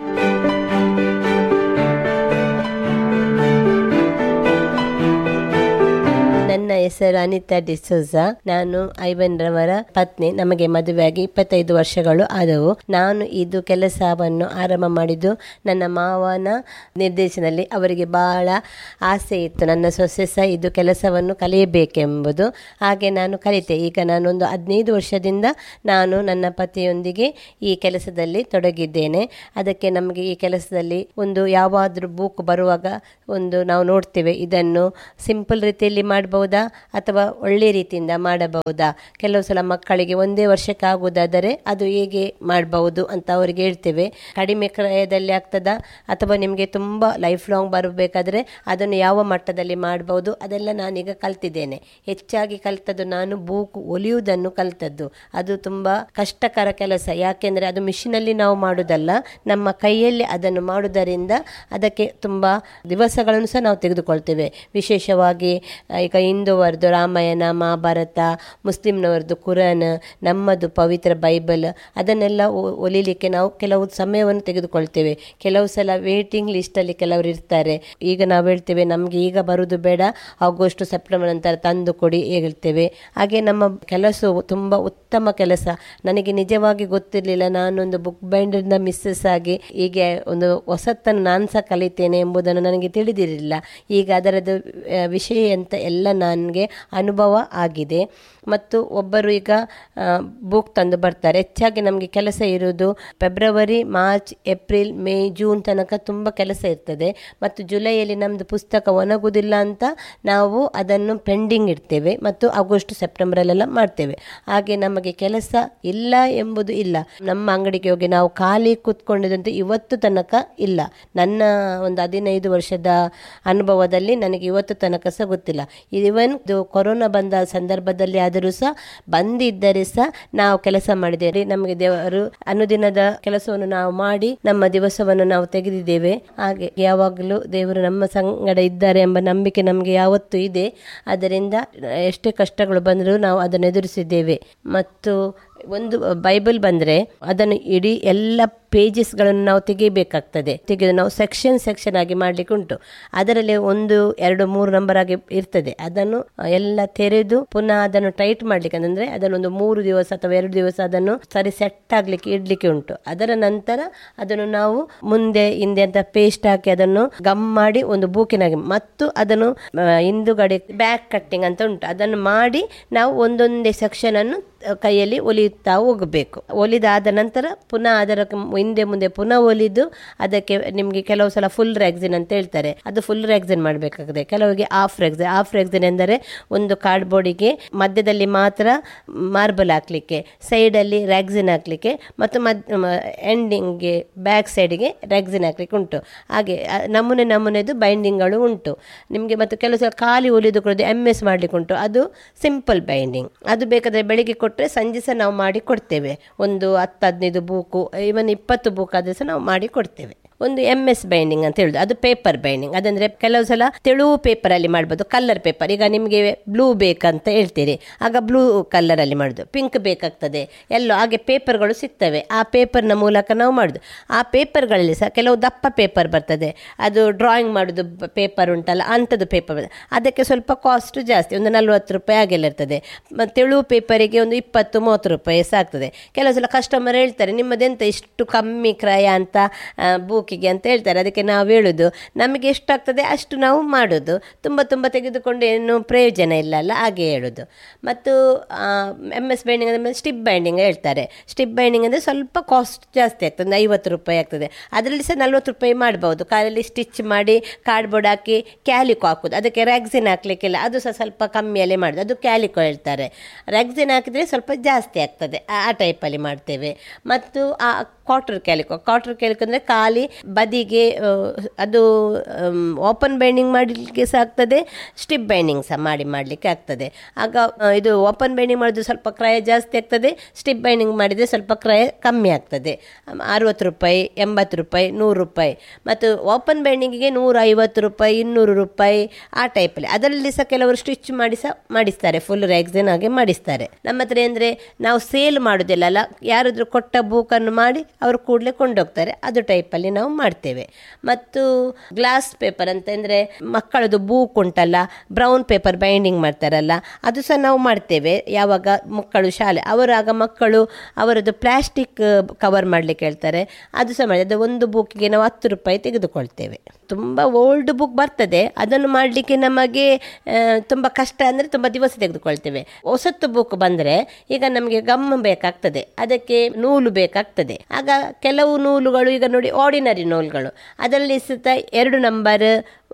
C: ನನ್ನ ಹೆಸರು ಅನಿತಾ ಡಿಸೋಜಾ. ನಾನು ಐವನ್ ರವರ ಪತ್ನಿ. ನಮಗೆ ಮದುವೆಯಾಗಿ ಇಪ್ಪತ್ತೈದು ವರ್ಷಗಳು ಆದವು. ನಾನು ಇದು ಕೆಲಸವನ್ನು ಆರಂಭ ಮಾಡಿದ್ದು ನನ್ನ ಮಾವನ ನಿರ್ದೇಶನದಲ್ಲಿ. ಅವರಿಗೆ ಬಹಳ ಆಸೆ ಇತ್ತು ನನ್ನ ಸೊಸೆ ಸಹ ಇದು ಕೆಲಸವನ್ನು ಕಲಿಯಬೇಕೆಂಬುದು. ಹಾಗೆ ನಾನು ಕಲಿತೆ. ಈಗ ನಾನೊಂದು ಹದಿನೈದು ವರ್ಷದಿಂದ ನಾನು ನನ್ನ ಪತಿಯೊಂದಿಗೆ ಈ ಕೆಲಸದಲ್ಲಿ ತೊಡಗಿದ್ದೇನೆ. ಅದಕ್ಕೆ ನಮಗೆ ಈ ಕೆಲಸದಲ್ಲಿ ಒಂದು ಯಾವಾದರೂ ಬುಕ್ ಬರುವಾಗ ಒಂದು ನಾವು ನೋಡ್ತೇವೆ, ಇದನ್ನು ಸಿಂಪಲ್ ರೀತಿಯಲ್ಲಿ ಮಾಡಬಹುದು ಅಥವಾ ಒಳ್ಳೆ ರೀತಿಯಿಂದ ಮಾಡಬಹುದಾ. ಕೆಲವು ಸಲ ಮಕ್ಕಳಿಗೆ ಒಂದೇ ವರ್ಷಕ್ಕೆ ಆಗುವುದಾದರೆ ಅದು ಹೇಗೆ ಮಾಡಬಹುದು ಅಂತ ಅವರಿಗೆ ಹೇಳ್ತೇವೆ. ಕಡಿಮೆ ಕ್ರಯದಲ್ಲಿ ಆಗ್ತದಾ ಅಥವಾ ನಿಮಗೆ ತುಂಬ ಲೈಫ್ ಲಾಂಗ್ ಬರಬೇಕಾದ್ರೆ ಅದನ್ನು ಯಾವ ಮಟ್ಟದಲ್ಲಿ ಮಾಡಬಹುದು, ಅದೆಲ್ಲ ನಾನೀಗ ಕಲ್ತಿದ್ದೇನೆ. ಹೆಚ್ಚಾಗಿ ಕಲ್ತದ್ದು ನಾನು ಬೂಕು ಒಲಿಯುವುದನ್ನು ಕಲ್ತದ್ದು. ಅದು ತುಂಬ ಕಷ್ಟಕರ ಕೆಲಸ, ಯಾಕೆಂದರೆ ಅದು ಮಿಷಿನಲ್ಲಿ ನಾವು ಮಾಡುವುದಲ್ಲ, ನಮ್ಮ ಕೈಯಲ್ಲಿ ಅದನ್ನು ಮಾಡುವುದರಿಂದ ಅದಕ್ಕೆ ತುಂಬ ದಿವಸಗಳನ್ನು ಸಹ ನಾವು ತೆಗೆದುಕೊಳ್ತೇವೆ. ವಿಶೇಷವಾಗಿ ಈಗ ಹಿಂದೂವರದು ರಾಮಾಯಣ ಮಹಾಭಾರತ, ಮುಸ್ಲಿಮ್ನವರದು ಕುರಾನ್, ನಮ್ಮದು ಪವಿತ್ರ ಬೈಬಲ್, ಅದನ್ನೆಲ್ಲ ಹೊಲಿಲಿಕ್ಕೆ ನಾವು ಕೆಲವು ಸಮಯವನ್ನು ತೆಗೆದುಕೊಳ್ತೇವೆ. ಕೆಲವು ಸಲ ವೇಟಿಂಗ್ ಲಿಸ್ಟಲ್ಲಿ ಕೆಲವರು ಇರ್ತಾರೆ. ಈಗ ನಾವು ಹೇಳ್ತೇವೆ ನಮಗೆ ಈಗ ಬರುವುದು ಬೇಡ, ಆಗಸ್ಟ್ ಸೆಪ್ಟೆಂಬರ್ ನಂತರ ತಂದು ಕೊಡಿ ಹೇಳ್ತೇವೆ. ಹಾಗೆ ನಮ್ಮ ಕೆಲಸವು ತುಂಬ ಉತ್ತಮ ಕೆಲಸ. ನನಗೆ ನಿಜವಾಗಿ ಗೊತ್ತಿರಲಿಲ್ಲ, ನಾನೊಂದು ಬುಕ್ ಬೈಂಡರ್ನ ಮಿಸ್ಸಸ್ ಆಗಿ ಹೀಗೆ ಒಂದು ಹೊಸತನ್ನು ನಾನು ಸಹ ಕಲಿತೇನೆ ಎಂಬುದನ್ನು ನನಗೆ ತಿಳಿದಿರಲಿಲ್ಲ. ಈಗ ಅದರದ್ದು ವಿಷಯ ಅಂತ ಎಲ್ಲ ನನಗೆ ಅನುಭವ ಆಗಿದೆ. ಮತ್ತು ಒಬ್ಬರು ಈಗ ಬುಕ್ ತಂದು ಬರ್ತಾರೆ. ಹೆಚ್ಚಾಗಿ ನಮಗೆ ಕೆಲಸ ಇರೋದು February, March, April, May, June ತನಕ ತುಂಬ ಕೆಲಸ ಇರ್ತದೆ. ಮತ್ತು ಜುಲೈಯಲ್ಲಿ ನಮ್ಮದು ಪುಸ್ತಕ ಒಣಗುವುದಿಲ್ಲ ಅಂತ ನಾವು ಅದನ್ನು ಪೆಂಡಿಂಗ್ ಇಡ್ತೇವೆ ಮತ್ತು ಆಗಸ್ಟ್ ಸೆಪ್ಟೆಂಬರಲ್ಲೆಲ್ಲ ಮಾಡ್ತೇವೆ. ಹಾಗೆ ನಮಗೆ ಕೆಲಸ ಇಲ್ಲ ಎಂಬುದು ಇಲ್ಲ. ನಮ್ಮ ಅಂಗಡಿಗೆ ಹೋಗಿ ನಾವು ಖಾಲಿ ಕೂತ್ಕೊಂಡಿದ್ದಂತೂ ಇವತ್ತು ತನಕ ಇಲ್ಲ. ನನ್ನ ಒಂದು ಹದಿನೈದು ವರ್ಷದ ಅನುಭವದಲ್ಲಿ ನನಗೆ ಇವತ್ತು ತನಕ ಸಹ ಗೊತ್ತಿಲ್ಲ. ಇವನ್ ಇದು ಕೊರೋನಾ ಬಂದ ಸಂದರ್ಭದಲ್ಲಿ ಆದರೂ ಸಹ ಬಂದಿದ್ದರೆ ಸಹ ನಾವು ಕೆಲಸ ಮಾಡಿದ್ದೇವೆ. ನಮಗೆ ದೇವರು ಅನುದಿನದ ಕೆಲಸವನ್ನು ನಾವು ಮಾಡಿ ನಮ್ಮ ದಿವಸವನ್ನು ನಾವು ತೆಗೆದಿದ್ದೇವೆ. ಹಾಗೆ ಯಾವಾಗಲೂ ದೇವರು ನಮ್ಮ ಸಂಗಡ ಇದ್ದಾರೆ ಎಂಬ ನಂಬಿಕೆ ನಮಗೆ ಯಾವತ್ತೂ ಇದೆ. ಅದರಿಂದ ಎಷ್ಟೇ ಕಷ್ಟಗಳು ಬಂದರೂ ನಾವು ಅದನ್ನು ಎದುರಿಸಿದ್ದೇವೆ. ಮತ್ತು ಒಂದು ಬೈಬಲ್ ಬಂದರೆ ಅದನ್ನು ಇಡೀ ಎಲ್ಲ ಪೇಜಸ್ಗಳನ್ನು ನಾವು ತೆಗಿಬೇಕಾಗ್ತದೆ. ತೆಗೆದು ನಾವು ಸೆಕ್ಷನ್ ಸೆಕ್ಷನ್ ಆಗಿ ಮಾಡಲಿಕ್ಕೆ ಉಂಟು. ಅದರಲ್ಲಿ ಒಂದು ಎರಡು ಮೂರು ನಂಬರ್ ಆಗಿ ಇರ್ತದೆ. ಅದನ್ನು ಎಲ್ಲ ತೆರೆದು ಪುನಃ ಅದನ್ನು ಟೈಟ್ ಮಾಡಲಿಕ್ಕೆ ಅಂದರೆ ಅದನ್ನೊಂದು ಮೂರು ದಿವಸ ಅಥವಾ ಎರಡು ದಿವಸ ಅದನ್ನು ಸರಿ ಸೆಟ್ ಆಗಲಿಕ್ಕೆ ಇಡಲಿಕ್ಕೆ ಉಂಟು. ಅದರ ನಂತರ ಅದನ್ನು ನಾವು ಮುಂದೆ ಹಿಂದೆ ಅಂತ ಪೇಸ್ಟ್ ಹಾಕಿ ಅದನ್ನು ಗಮ್ ಮಾಡಿ ಒಂದು ಬೂಕಿನಾಗಿ ಮತ್ತು ಅದನ್ನು ಹಿಂದುಗಡೆ ಬ್ಯಾಕ್ ಕಟ್ಟಿಂಗ್ ಅಂತ ಉಂಟು. ಅದನ್ನು ಮಾಡಿ ನಾವು ಒಂದೊಂದೇ ಸೆಕ್ಷನ್ ಅನ್ನು ಕೈಯಲ್ಲಿ ಒಲಿಯುತ್ತಾ ಹೋಗಬೇಕು. ಒಲಿದಾದ ನಂತರ ಪುನಃ ಅದರ ಹಿಂದೆ ಮುಂದೆ ಪುನಃ ಒಲಿದು ಅದಕ್ಕೆ ನಿಮಗೆ ಕೆಲವು ಸಲ ಫುಲ್ ರ್ಯಾಕ್ಸಿನ್ ಅಂತ ಹೇಳ್ತಾರೆ, ಅದು ಫುಲ್ ರ್ಯಾಕ್ಸಿನ್ ಮಾಡಬೇಕಾಗಿದೆ. ಕೆಲವರಿಗೆ ಹಾಫ್ ರ್ಯಾಕ್ಸಿನ್. ಹಾಫ್ ರ್ಯಾಕ್ಸಿನ್ ಎಂದರೆ ಒಂದು ಕಾರ್ಡ್ ಬೋರ್ಡಿಗೆ ಮಧ್ಯದಲ್ಲಿ ಮಾತ್ರ ಮಾರ್ಬಲ್ ಹಾಕಲಿಕ್ಕೆ, ಸೈಡಲ್ಲಿ ರ್ಯಾಕ್ಸಿನ್ ಹಾಕಲಿಕ್ಕೆ ಮತ್ತು ಮದ್ ಎಂಡಿಂಗ್ಗೆ ಬ್ಯಾಕ್ ಸೈಡಿಗೆ ರ್ಯಾಕ್ಸಿನ್ ಹಾಕಲಿಕ್ಕೆ ಉಂಟು. ಹಾಗೆ ನಮೂನೆ ನಮೂನೆದು ಬೈಂಡಿಂಗ್ಗಳು ಉಂಟು ನಿಮಗೆ. ಮತ್ತು ಕೆಲವು ಸಲ ಖಾಲಿ ಒಲಿದು ಕೊಡೋದು ಎಮ್ ಎಸ್ ಮಾಡಲಿಕ್ಕೆ ಉಂಟು, ಅದು ಸಿಂಪಲ್ ಬೈಂಡಿಂಗ್. ಅದು ಬೇಕಾದರೆ ಬೆಳಿಗ್ಗೆ ಕೊಟ್ಟರೆ ಸಂಜೆ ಸಹ ನಾವು ಮಾಡಿ ಕೊಡ್ತೇವೆ. ಒಂದು ಹತ್ತು ಹದಿನೈದು ಬೂಕು, ಇವನ್ ಇಪ್ಪತ್ತು ಬುಕ್ ಆದ್ರೆ ಸಹ ನಾವು ಮಾಡಿ ಕೊಡ್ತೇವೆ. ಒಂದು ಎಮ್ ಎಸ್ ಬೈಂಡಿಂಗ್ ಅಂತ ಹೇಳುದು, ಅದು ಪೇಪರ್ ಬೈಂಡಿಂಗ್. ಅದಂದ್ರೆ ಕೆಲವು ಸಲ ತೆಳುವು ಪೇಪರಲ್ಲಿ ಮಾಡ್ಬೋದು, ಕಲರ್ ಪೇಪರ್. ಈಗ ನಿಮಗೆ ಬ್ಲೂ ಬೇಕಂತ ಹೇಳ್ತೀರಿ, ಆಗ ಬ್ಲೂ ಕಲರಲ್ಲಿ ಮಾಡೋದು. ಪಿಂಕ್ ಬೇಕಾಗ್ತದೆ, ಎಲ್ಲೋ ಹಾಗೆ ಪೇಪರ್ಗಳು ಸಿಗ್ತವೆ. ಆ ಪೇಪರ್ನ ಮೂಲಕ ನಾವು ಮಾಡೋದು. ಆ ಪೇಪರ್ಗಳಲ್ಲಿ ಸಹ ಕೆಲವು ದಪ್ಪ ಪೇಪರ್ ಬರ್ತದೆ, ಅದು ಡ್ರಾಯಿಂಗ್ ಮಾಡೋದು ಪೇಪರ್ ಉಂಟಲ್ಲ, ಅಂಥದ್ದು ಪೇಪರ್ ಬರ್ತದೆ. ಅದಕ್ಕೆ ಸ್ವಲ್ಪ ಕಾಸ್ಟ್ ಜಾಸ್ತಿ, ಒಂದು ನಲ್ವತ್ತು ರೂಪಾಯಿ ಹಾಗೆಲ್ಲ ಇರ್ತದೆ. ತೆಳುವು ಪೇಪರಿಗೆ ಒಂದು ಇಪ್ಪತ್ತು ಮೂವತ್ತು ರೂಪಾಯಿ ಸಾಗ್ತದೆ. ಕೆಲವು ಸಲ ಕಸ್ಟಮರ್ ಹೇಳ್ತಾರೆ ನಿಮ್ಮದೆಂತ ಇಷ್ಟು ಕಮ್ಮಿ ಕ್ರಯ ಅಂತ ಬೂಕ್ ಅಂತ ಹೇಳ್ತಾರೆ. ಅದಕ್ಕೆ ನಾವು ಹೇಳೋದು ನಮಗೆ ಎಷ್ಟಾಗ್ತದೆ ಅಷ್ಟು ನಾವು ಮಾಡೋದು, ತುಂಬ ತುಂಬ ತೆಗೆದುಕೊಂಡು ಏನು ಪ್ರಯೋಜನ ಇಲ್ಲ ಅಲ್ಲ, ಹಾಗೆ ಹೇಳೋದು. ಮತ್ತು ಎಮ್ ಎಸ್ ಬೈಂಡಿಂಗ್ ಅಂದರೆ ಸ್ಟಿಪ್ ಬೈಂಡಿಂಗ್ ಹೇಳ್ತಾರೆ. ಸ್ಟಿಪ್ ಬೈಂಡಿಂಗ್ ಅಂದರೆ ಸ್ವಲ್ಪ ಕಾಸ್ಟ್ ಜಾಸ್ತಿ ಆಗ್ತದೆ, ಒಂದು ಐವತ್ತು ರೂಪಾಯಿ ಆಗ್ತದೆ. ಅದರಲ್ಲಿ ಸಹ ನಲ್ವತ್ತು ರೂಪಾಯಿ ಮಾಡ್ಬೋದು. ಕಾಲಲ್ಲಿ ಸ್ಟಿಚ್ ಮಾಡಿ ಕಾರ್ಡ್ಬೋರ್ಡ್ ಹಾಕಿ ಕ್ಯಾಲಿಕೋ ಹಾಕೋದು, ಅದಕ್ಕೆ ರ್ಯಾಕ್ಸಿನ್ ಹಾಕ್ಲಿಕ್ಕಿಲ್ಲ, ಅದು ಸಹ ಸ್ವಲ್ಪ ಕಮ್ಮಿಯಲ್ಲೇ ಮಾಡೋದು, ಅದು ಕ್ಯಾಲಿಕೋ ಹೇಳ್ತಾರೆ. ರ್ಯಾಕ್ಸಿನ್ ಹಾಕಿದರೆ ಸ್ವಲ್ಪ ಜಾಸ್ತಿ ಆಗ್ತದೆ, ಆ ಟೈಪಲ್ಲಿ ಮಾಡ್ತೇವೆ. ಮತ್ತು ಆ ಕ್ವಾರ್ಟರ್ ಕ್ಯಾಲಿಕೋ, ಕ್ವಾರ್ಟರ್ ಕ್ಯಾಲಿಕೋ ಅಂದರೆ ಖಾಲಿ ಬದಿಗೆ ಅದು ಓಪನ್ ಬೈಂಡಿಂಗ್ ಮಾಡಲಿಕ್ಕೆ ಸಹ ಆಗ್ತದೆ, ಸ್ಟಿಪ್ ಬೈಂಡಿಂಗ್ ಸಹ ಮಾಡಿ ಮಾಡಲಿಕ್ಕೆ ಆಗ್ತದೆ. ಆಗ ಇದು ಓಪನ್ ಬೈಂಡಿಂಗ್ ಮಾಡೋದು ಸ್ವಲ್ಪ ಕ್ರಯ ಜಾಸ್ತಿ ಆಗ್ತದೆ, ಸ್ಟಿಪ್ ಬೈಂಡಿಂಗ್ ಮಾಡಿದರೆ ಸ್ವಲ್ಪ ಕ್ರಯ ಕಮ್ಮಿ ಆಗ್ತದೆ. ಅರುವತ್ತು ರೂಪಾಯಿ, ಎಂಬತ್ತು ರೂಪಾಯಿ, ನೂರು ರೂಪಾಯಿ. ಮತ್ತು ಓಪನ್ ಬೈಂಡಿಂಗಿಗೆ ನೂರ ಐವತ್ತು ರೂಪಾಯಿ, ಇನ್ನೂರು ರೂಪಾಯಿ ಆ ಟೈಪಲ್ಲಿ. ಅದರಲ್ಲಿ ಸಹ ಕೆಲವರು ಸ್ಟಿಚ್ ಮಾಡಿ ಸಹ ಮಾಡಿಸ್ತಾರೆ, ಫುಲ್ ರ್ಯಾಕ್ಸಿನ್ ಆಗಿ ಮಾಡಿಸ್ತಾರೆ. ನಮ್ಮ ಹತ್ರ ಅಂದರೆ ನಾವು ಸೇಲ್ ಮಾಡೋದಿಲ್ಲ ಅಲ್ಲ, ಯಾರಾದರೂ ಕೊಟ್ಟ ಬೂಕನ್ನು ಮಾಡಿ ಅವರು ಕೂಡಲೇ ಕೊಂಡೋಗ್ತಾರೆ, ಅದು ಟೈಪಲ್ಲಿ ನಾವು ಮಾಡ್ತೇವೆ. ಮತ್ತು ಗ್ಲಾಸ್ ಪೇಪರ್ ಅಂತ ಅಂದರೆ ಮಕ್ಕಳದು ಬೂಕ್ ಉಂಟಲ್ಲ, ಬ್ರೌನ್ ಪೇಪರ್ ಬೈಂಡಿಂಗ್ ಮಾಡ್ತಾರಲ್ಲ, ಅದು ಸಹ ನಾವು ಮಾಡ್ತೇವೆ. ಯಾವಾಗ ಮಕ್ಕಳು ಶಾಲೆ ಅವರಾಗ ಮಕ್ಕಳು ಅವರದ್ದು ಪ್ಲಾಸ್ಟಿಕ್ ಕವರ್ ಮಾಡಲಿಕ್ಕೆ ಹೇಳ್ತಾರೆ, ಅದು ಸಹ ಮಾಡಿ. ಅದು ಒಂದು ಬುಕ್ಗೆ ನಾವು ಹತ್ತು ರೂಪಾಯಿ ತೆಗೆದುಕೊಳ್ತೇವೆ. ತುಂಬ ಓಲ್ಡ್ ಬುಕ್ ಬರ್ತದೆ, ಅದನ್ನು ಮಾಡಲಿಕ್ಕೆ ನಮಗೆ ತುಂಬ ಕಷ್ಟ ಅಂದರೆ ತುಂಬ ದಿವಸ ತೆಗೆದುಕೊಳ್ತೇವೆ. ಹೊಸತ್ತು ಬುಕ್ ಬಂದರೆ ಈಗ ನಮಗೆ ಗಮ್ ಬೇಕಾಗ್ತದೆ, ಅದಕ್ಕೆ ನೂಲು ಬೇಕಾಗ್ತದೆ. ಆಗ ಕೆಲವು ನೂಲುಗಳು ಈಗ ನೋಡಿ ಆರ್ಡಿನರಿ ನೂಲುಗಳು, ಅದರಲ್ಲಿ ಸುತ್ತ ಎರಡು ನಂಬರ್,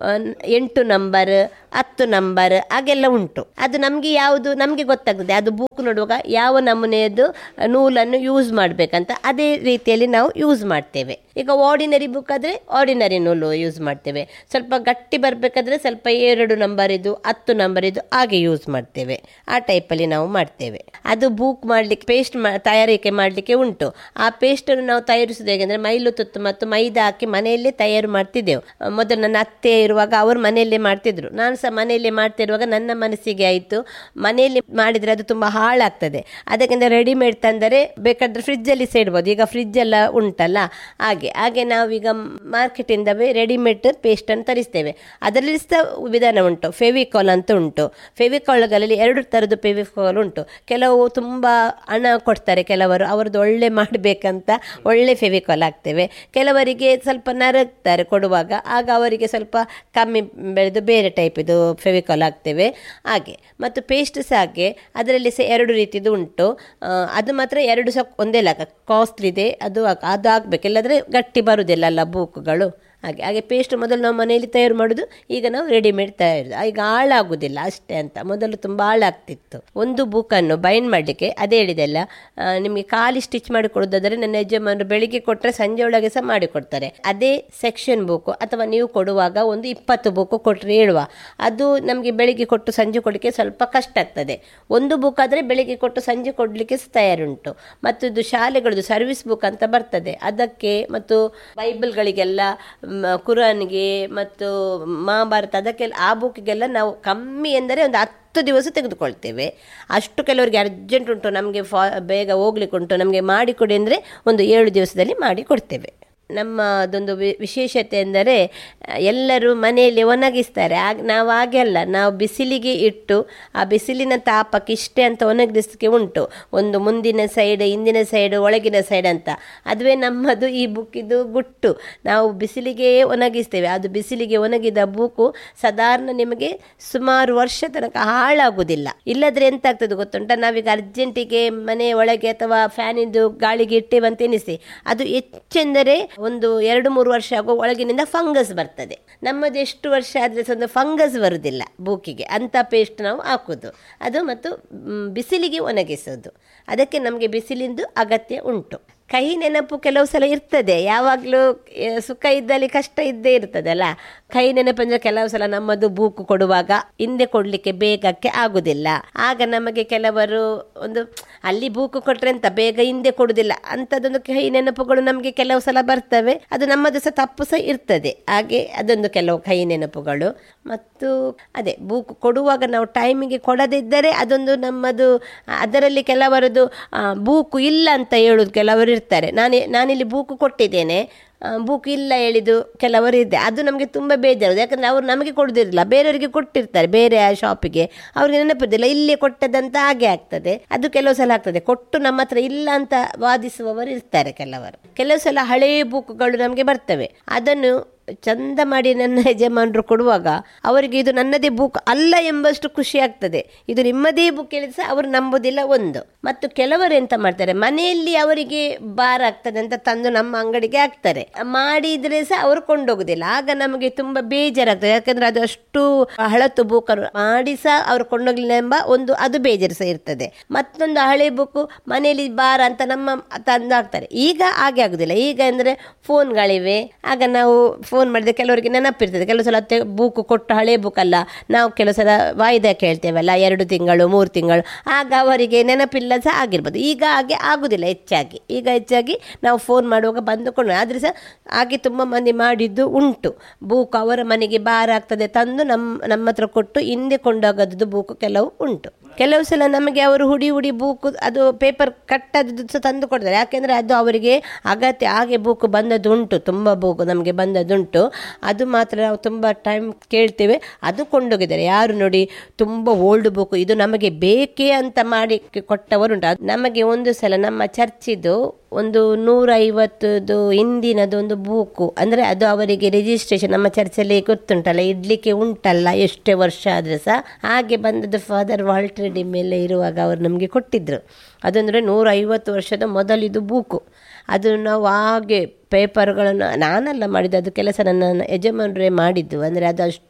C: ಎಂಟು ನಂಬರ್, ಹತ್ತು ನಂಬರ್ ಹಾಗೆಲ್ಲ ಉಂಟು. ಅದು ನಮಗೆ ಯಾವುದು ನಮಗೆ ಗೊತ್ತಾಗ್ತದೆ, ಅದು ಬುಕ್ ಬುಕ್ ನೋಡುವಾಗ ಯಾವ ನಮೂನೆಯದ್ದು ನೂಲನ್ನು ಯೂಸ್ ಮಾಡಬೇಕಂತ ಅದೇ ರೀತಿಯಲ್ಲಿ ನಾವು ಯೂಸ್ ಮಾಡ್ತೇವೆ. ಈಗ ಆರ್ಡಿನರಿ ಬುಕ್ ಆದರೆ ಆರ್ಡಿನರಿ ನೂಲು ಯೂಸ್ ಮಾಡ್ತೇವೆ. ಸ್ವಲ್ಪ ಗಟ್ಟಿ ಬರಬೇಕಾದ್ರೆ ಸ್ವಲ್ಪ ಎರಡು ನಂಬರ್ ಇದು ಹತ್ತು ನಂಬರ್ ಇದು ಹಾಗೆ ಯೂಸ್ ಮಾಡ್ತೇವೆ. ಆ ಟೈಪಲ್ಲಿ ನಾವು ಮಾಡ್ತೇವೆ. ಅದು ಬುಕ್ ಮಾಡಲಿಕ್ಕೆ ಪೇಸ್ಟ್ ತಯಾರಿಕೆ ಮಾಡಲಿಕ್ಕೆ ಉಂಟು. ಆ ಪೇಸ್ಟನ್ನು ನಾವು ತಯಾರಿಸೋದು ಹೇಗೆಂದರೆ ಮೈಲು ತುತ್ತು ಮತ್ತು ಮೈದಾ ಹಾಕಿ ಮನೆಯಲ್ಲೇ ತಯಾರು ಮಾಡ್ತಿದ್ದೆವು. ಮೊದಲು ನನ್ನ ಅತ್ತೆ ಇರುವಾಗ ಅವರು ಮನೆಯಲ್ಲೇ ಮಾಡ್ತಿದ್ರು. ನಾನು ಸಹ ಮನೆಯಲ್ಲೇ ಮಾಡ್ತಿರುವಾಗ ನನ್ನ ಮನಸ್ಸಿಗೆ ಆಯಿತು, ಮನೆಯಲ್ಲಿ ಮಾಡಿದರೆ ಅದು ತುಂಬ ಹಾಳಾಗ್ತದೆ, ಅದಕ್ಕಿಂತ ರೆಡಿಮೇಡ್ ತಂದರೆ ಬೇಕಾದರೆ ಫ್ರಿಜ್ಜಲ್ಲಿ ಸಹ ಇಡ್ಬೋದು. ಈಗ ಫ್ರಿಜ್ ಎಲ್ಲ ಉಂಟಲ್ಲ, ಹಾಗೆ ಹಾಗೆ ನಾವೀಗ ಮಾರ್ಕೆಟಿಂದವೇ ರೆಡಿಮೇಡ್ ಪೇಸ್ಟನ್ನು ತರಿಸ್ತೇವೆ. ಅದರಲ್ಲಿ ಸಹ ವಿಧಾನ ಉಂಟು. ಫೆವಿಕಾಲ್ ಅಂತ ಉಂಟು. ಫೆವಿಕಾಲ್ಗಳಲ್ಲಿ ಎರಡು ಥರದ್ದು ಫೆವಿಕಾಲ್ ಉಂಟು. ಕೆಲವು ತುಂಬ ಹಣ ಕೊಡ್ತಾರೆ, ಕೆಲವರು ಅವರದ್ದು ಒಳ್ಳೆ ಮಾಡಬೇಕಂತ ಒಳ್ಳೆ ಫೆವಿಕಾಲ್ ಹಾಕ್ತೇವೆ. ಕೆಲವರಿಗೆ ಸ್ವಲ್ಪ ನರಗ್ತಾರೆ ಕೊಡುವಾಗ, ಆಗ ಅವರಿಗೆ ಸ್ವಲ್ಪ ಕಮ್ಮಿ ಬೆಳೆದು ಬೇರೆ ಟೈಪಿದು ಫೆವಿಕಾಲ್ ಹಾಕ್ತೇವೆ. ಹಾಗೆ ಮತ್ತು ಪೇಸ್ಟ್ ಸಹ ಹಾಗೆ ಅದರಲ್ಲಿ ಸಹ ಎರಡು ರೀತಿದು ಉಂಟು. ಅದು ಮಾತ್ರ ಎರಡು ಸಹ ಒಂದೇ ಲೆಕ್ಕ ಕಾಸ್ಟ್ಲಿ ಇದೆ, ಅದು ಅದು ಹಾಕ್ಬೇಕು, ಇಲ್ಲದ್ರೆ ಗಟ್ಟಿ ಬರುವುದಿಲ್ಲ ಅಲ್ಲ ಬುಕ್ಗಳು. ಹಾಗೆ ಹಾಗೆ ಪೇಸ್ಟ್ ಮೊದಲು ನಾವು ಮನೆಯಲ್ಲಿ ತಯಾರು ಮಾಡೋದು, ಈಗ ನಾವು ರೆಡಿಮೇಡ್ ತಯಾರು. ಈಗ ಹಾಳಾಗೋದಿಲ್ಲ ಅಷ್ಟೇ ಅಂತ. ಮೊದಲು ತುಂಬ ಹಾಳಾಗ್ತಿತ್ತು. ಒಂದು ಬುಕ್ಕನ್ನು ಬೈಂಡ್ ಮಾಡಲಿಕ್ಕೆ ಅದೇ ಹೇಳಿದೆಲ್ಲ, ನಿಮಗೆ ಖಾಲಿ ಸ್ಟಿಚ್ ಮಾಡಿ ಕೊಡೋದಾದರೆ ನನ್ನ ಯಜಮಾನರು ಬೆಳಿಗ್ಗೆ ಕೊಟ್ಟರೆ ಸಂಜೆ ಒಳಗೆ ಸಹ ಮಾಡಿಕೊಡ್ತಾರೆ. ಅದೇ ಸೆಕ್ಷನ್ ಬುಕ್ಕು ಅಥವಾ ನೀವು ಕೊಡುವಾಗ ಒಂದು ಇಪ್ಪತ್ತು ಬುಕ್ಕು ಕೊಟ್ಟರೆ ಹೇಳುವ, ಅದು ನಮಗೆ ಬೆಳಿಗ್ಗೆ ಕೊಟ್ಟು ಸಂಜೆ ಕೊಡಲಿಕ್ಕೆ ಸ್ವಲ್ಪ ಕಷ್ಟ ಆಗ್ತದೆ. ಒಂದು ಬುಕ್ ಆದರೆ ಬೆಳಿಗ್ಗೆ ಕೊಟ್ಟು ಸಂಜೆ ಕೊಡಲಿಕ್ಕೆ ಸಹ ತಯಾರುಂಟು. ಮತ್ತು ಇದು ಶಾಲೆಗಳದ್ದು ಸರ್ವಿಸ್ ಬುಕ್ ಅಂತ ಬರ್ತದೆ, ಅದಕ್ಕೆ ಮತ್ತು ಬೈಬಲ್ಗಳಿಗೆಲ್ಲ, ಕುರಾನ್ಗೆ ಮತ್ತು ಮಹಾಭಾರತ ಅದಕ್ಕೆಲ್ಲ ಆ ಬುಕ್ಗೆಲ್ಲ ನಾವು ಕಮ್ಮಿ ಎಂದರೆ ಒಂದು ಹತ್ತು ದಿವಸ ತೆಗೆದುಕೊಳ್ತೇವೆ. ಅಷ್ಟು ಕೆಲವರಿಗೆ ಅರ್ಜೆಂಟ್ ಉಂಟು, ನಮಗೆ ಫಾ ಬೇಗ ಹೋಗ್ಲಿಕ್ಕೆ ಉಂಟು, ನಮಗೆ ಮಾಡಿಕೊಡಿ ಅಂದರೆ ಒಂದು ಏಳು ದಿವಸದಲ್ಲಿ ಮಾಡಿ ಕೊಡ್ತೇವೆ. ನಮ್ಮ ಅದೊಂದು ವಿಶೇಷತೆ ಎಂದರೆ ಎಲ್ಲರೂ ಮನೆಯಲ್ಲಿ ಒಣಗಿಸ್ತಾರೆ. ಆಗ ನಾವು ಹಾಗೆ ಅಲ್ಲ, ನಾವು ಬಿಸಿಲಿಗೆ ಇಟ್ಟು ಆ ಬಿಸಿಲಿನ ತಾಪಕ್ಕೆ ಇಷ್ಟೇ ಅಂತ ಒಣಗಿಸಲಿಕ್ಕೆ ಉಂಟು. ಒಂದು ಮುಂದಿನ ಸೈಡ್, ಹಿಂದಿನ ಸೈಡ್, ಒಳಗಿನ ಸೈಡ್ ಅಂತ. ಅದುವೇ ನಮ್ಮದು ಈ ಬುಕ್ಕಿದು ಗುಟ್ಟು. ನಾವು ಬಿಸಿಲಿಗೆ ಒಣಗಿಸ್ತೇವೆ. ಅದು ಬಿಸಿಲಿಗೆ ಒಣಗಿದ ಬುಕ್ಕು ಸಾಧಾರಣ ನಿಮಗೆ ಸುಮಾರು ವರ್ಷ ತನಕ ಹಾಳಾಗುವುದಿಲ್ಲ. ಇಲ್ಲದ್ರೆ ಎಂತ ಆಗ್ತದೆ ಗೊತ್ತುಂಟ, ನಾವೀಗ ಅರ್ಜೆಂಟಿಗೆ ಮನೆ ಒಳಗೆ ಅಥವಾ ಫ್ಯಾನಿಂದು ಗಾಳಿಗೆ ಇಟ್ಟೇವಂತ ಎನಿಸಿ, ಅದು ಹೆಚ್ಚೆಂದರೆ ಒಂದು ಎರಡು ಮೂರು ವರ್ಷ ಆಗೋ ಒಳಗಿನಿಂದ ಫಂಗಸ್ ಬರ್ತದೆ. ನಮ್ಮದು ಎಷ್ಟು ವರ್ಷ ಆದರೆ ಸಹ ಒಂದು ಫಂಗಸ್ ಬರುವುದಿಲ್ಲ ಬೂಕಿಗೆ. ಅಂಥ ಪೇಸ್ಟ್ ನಾವು ಹಾಕೋದು ಅದು, ಮತ್ತು ಬಿಸಿಲಿಗೆ ಒಣಗಿಸೋದು. ಅದಕ್ಕೆ ನಮಗೆ ಬಿಸಿಲಿಂದು ಅಗತ್ಯ ಉಂಟು. ಕಹಿ ನೆನಪು ಕೆಲವು ಸಲ ಇರ್ತದೆ. ಯಾವಾಗಲೂ ಸುಖ ಇದ್ದಲ್ಲಿ ಕಷ್ಟ ಇದ್ದೇ ಇರ್ತದಲ್ಲ. ಕಹಿ ನೆನಪು ಅಂದರೆ ಕೆಲವು ಸಲ ನಮ್ಮದು ಬೂಕು ಕೊಡುವಾಗ ಹಿಂದೆ ಕೊಡಲಿಕ್ಕೆ ಬೇಗಕ್ಕೆ ಆಗುದಿಲ್ಲ. ಆಗ ನಮಗೆ ಕೆಲವರು ಒಂದು ಅಲ್ಲಿ ಬೂಕು ಕೊಟ್ಟರೆ ಅಂತ ಬೇಗ ಹಿಂದೆ ಕೊಡುವುದಿಲ್ಲ ಅಂಥದ್ದೊಂದು ಕಹಿ ನೆನಪುಗಳು ನಮಗೆ ಕೆಲವು ಸಲ ಬರ್ತವೆ. ಅದು ನಮ್ಮದು ಸಹ ತಪ್ಪು ಸಹ ಇರ್ತದೆ. ಹಾಗೆ ಅದೊಂದು ಕೆಲವು ಕಹಿ ನೆನಪುಗಳು. ಮತ್ತು ಅದೇ ಬೂಕು ಕೊಡುವಾಗ ನಾವು ಟೈಮಿಗೆ ಕೊಡದಿದ್ದರೆ ಅದೊಂದು ನಮ್ಮದು, ಅದರಲ್ಲಿ ಕೆಲವರದು ಬೂಕು ಇಲ್ಲ ಅಂತ ಹೇಳೋದು ಕೆಲವರು ಇರ್ತಾರೆ. ನಾನೇ ನಾನಿಲ್ಲಿ ಬೂಕು ಕೊಟ್ಟಿದ್ದೇನೆ, ಬುಕ್ ಇಲ್ಲ ಹೇಳಿದ್ದು ಕೆಲವರು ಇದೆ. ಅದು ನಮಗೆ ತುಂಬ ಬೇಜಾರು. ಯಾಕಂದರೆ ಅವರು ನಮಗೆ ಕೊಡೋದಿರಲಿಲ್ಲ, ಬೇರೆಯವರಿಗೆ ಕೊಟ್ಟಿರ್ತಾರೆ, ಬೇರೆ ಶಾಪಿಗೆ, ಅವ್ರಿಗೆ ನೆನಪಿದ್ದಿಲ್ಲ, ಇಲ್ಲೇ ಕೊಟ್ಟದಂತ ಹಾಗೆ ಆಗ್ತದೆ. ಅದು ಕೆಲವು ಸಲ ಆಗ್ತದೆ. ಕೊಟ್ಟು ನಮ್ಮ ಹತ್ರ ಇಲ್ಲ ಅಂತ ವಾದಿಸುವವರು ಇರ್ತಾರೆ ಕೆಲವರು. ಕೆಲವು ಸಲ ಹಳೆಯ ಬುಕ್ಗಳು ನಮಗೆ ಬರ್ತವೆ. ಅದನ್ನು ಚಂದ ಮಾಡಿ ನನ್ನ ಯಜಮಾನರು ಕೊಡುವಾಗ ಅವರಿಗೆ ಇದು ನನ್ನದೇ ಬುಕ್ ಅಲ್ಲ ಎಂಬಷ್ಟು ಖುಷಿ ಆಗ್ತದೆ. ಇದು ನಿಮ್ಮದೇ ಬುಕ್ ಹೇಳಿದ್ರೆ ಸಹ ಅವರು ನಂಬೋದಿಲ್ಲ ಒಂದು. ಮತ್ತು ಕೆಲವರು ಎಂತ ಮಾಡ್ತಾರೆ, ಮನೆಯಲ್ಲಿ ಅವರಿಗೆ ಭಾರ ಆಗ್ತದೆ ಅಂತ ತಂದು ನಮ್ಮ ಅಂಗಡಿಗೆ ಹಾಕ್ತಾರೆ. ಮಾಡಿದ್ರೆ ಸಹ ಅವರು ಕೊಂಡೋಗುದಿಲ್ಲ. ಆಗ ನಮಗೆ ತುಂಬ ಬೇಜಾರಾಗ್ತದೆ. ಯಾಕಂದ್ರೆ ಅದು ಅಷ್ಟು ಹಳತು ಬುಕ್ ಮಾಡಿ ಸಹ ಅವರು ಕೊಂಡೋಗ್ಲಿಲ್ಲ ಎಂಬ ಒಂದು ಅದು ಬೇಜಾರು ಸಹ ಇರ್ತದೆ. ಮತ್ತೊಂದು ಹಳೆ ಬುಕ್ ಮನೆಯಲ್ಲಿ ಭಾರ ಅಂತ ನಮ್ಮ ತಂದು ಹಾಕ್ತಾರೆ. ಈಗ ಹಾಗೆ ಆಗುದಿಲ್ಲ. ಈಗ ಅಂದ್ರೆ ಫೋನ್ಗಳಿವೆ. ಆಗ ನಾವು ಫೋನ್ ಮಾಡಿದ್ರೆ ಕೆಲವರಿಗೆ ನೆನಪಿರ್ತದೆ. ಕೆಲವು ಸಲ ಬುಕ್ ಕೊಟ್ಟು ಹಳೆ ಬುಕ್ ಅಲ್ಲ, ನಾವು ಕೆಲವು ಸಲ ವಾಯ್ದೆ ಕೇಳ್ತೇವಲ್ಲ, ಎರಡು ತಿಂಗಳು ಮೂರು ತಿಂಗಳು, ಆಗ ಅವರಿಗೆ ನೆನಪಿಲ್ಲ ಸಹ ಆಗಿರ್ಬೋದು. ಈಗ ಹಾಗೆ ಆಗುದಿಲ್ಲ ಹೆಚ್ಚಾಗಿ. ಈಗ ಹೆಚ್ಚಾಗಿ ನಾವು ಫೋನ್ ಮಾಡುವಾಗ ಬಂದುಕೊಂಡು, ಆದರೆ ಸಹ ಹಾಗೆ ತುಂಬ ಮಂದಿ ಮಾಡಿದ್ದು ಉಂಟು. ಬುಕ್ ಅವರ ಮನೆಗೆ ಭಾರ ಆಗ್ತದೆ ತಂದು ನಮ್ಮ ನಮ್ಮ ಹತ್ರ ಕೊಟ್ಟು ಹಿಂದೆ ಕೊಂಡೋಗೋದು ಬುಕ್ ಕೆಲವು ಉಂಟು. ಕೆಲವು ಸಲ ನಮಗೆ ಅವರು ಹುಡಿ ಹುಡಿ ಬುಕ್ ಅದು ಪೇಪರ್ ಕಟ್ಟದ್ದು ಸಹ ತಂದು ಕೊಡ್ತಾರೆ. ಯಾಕೆಂದರೆ ಅದು ಅವರಿಗೆ ಅಗತ್ಯ. ಹಾಗೆ ಬುಕ್ ಬಂದದ್ದು ಉಂಟು, ತುಂಬ ಬುಕ್ ನಮಗೆ ಬಂದದ್ದುಂಟು. ಅದು ಮಾತ್ರ ನಾವು ತುಂಬ ಟೈಮ್ ಕೇಳ್ತೇವೆ, ಅದು ಕೊಂಡೋಗಿದ್ದಾರೆ. ಯಾರು ನೋಡಿ ತುಂಬ ಓಲ್ಡ್ ಬುಕ್ ಇದು ನಮಗೆ ಬೇಕೇ ಅಂತ ಮಾಡಿ ಕೊಟ್ಟವರುಂಟು. ನಮಗೆ ಒಂದು ಸಲ ನಮ್ಮ ಚರ್ಚಿದು ಒಂದು ನೂರೈವತ್ತದು ಹಿಂದಿನದು ಒಂದು ಬುಕ್ಕು, ಅಂದರೆ ಅದು ಅವರಿಗೆ ರಿಜಿಸ್ಟ್ರೇಷನ್ ನಮ್ಮ ಚರ್ಚಲ್ಲಿ ಗೊತ್ತುಂಟಲ್ಲ, ಇಡ್ಲಿಕ್ಕೆ ಉಂಟಲ್ಲ ಎಷ್ಟೇ ವರ್ಷ ಆದರೆ ಸಹ, ಹಾಗೆ ಬಂದದ್ದು ಫಾದರ್ ವಾಲ್ಟರ್ ಡಿ ಮೇಲೆ ಇರುವಾಗ ಅವರು ನಮಗೆ ಕೊಟ್ಟಿದ್ದರು. ಅದಂದರೆ ನೂರೈವತ್ತು ವರ್ಷದ ಮೊದಲಿದು ಬುಕ್ಕು. ಅದು ನಾವು ಹಾಗೆ ಪೇಪರ್ಗಳನ್ನು ನಾನೆಲ್ಲ ಮಾಡಿದ್ದು, ಅದು ಕೆಲಸ ನನ್ನ ಯಜಮಾನರೇ ಮಾಡಿದ್ದು. ಅಂದರೆ ಅದು ಅಷ್ಟು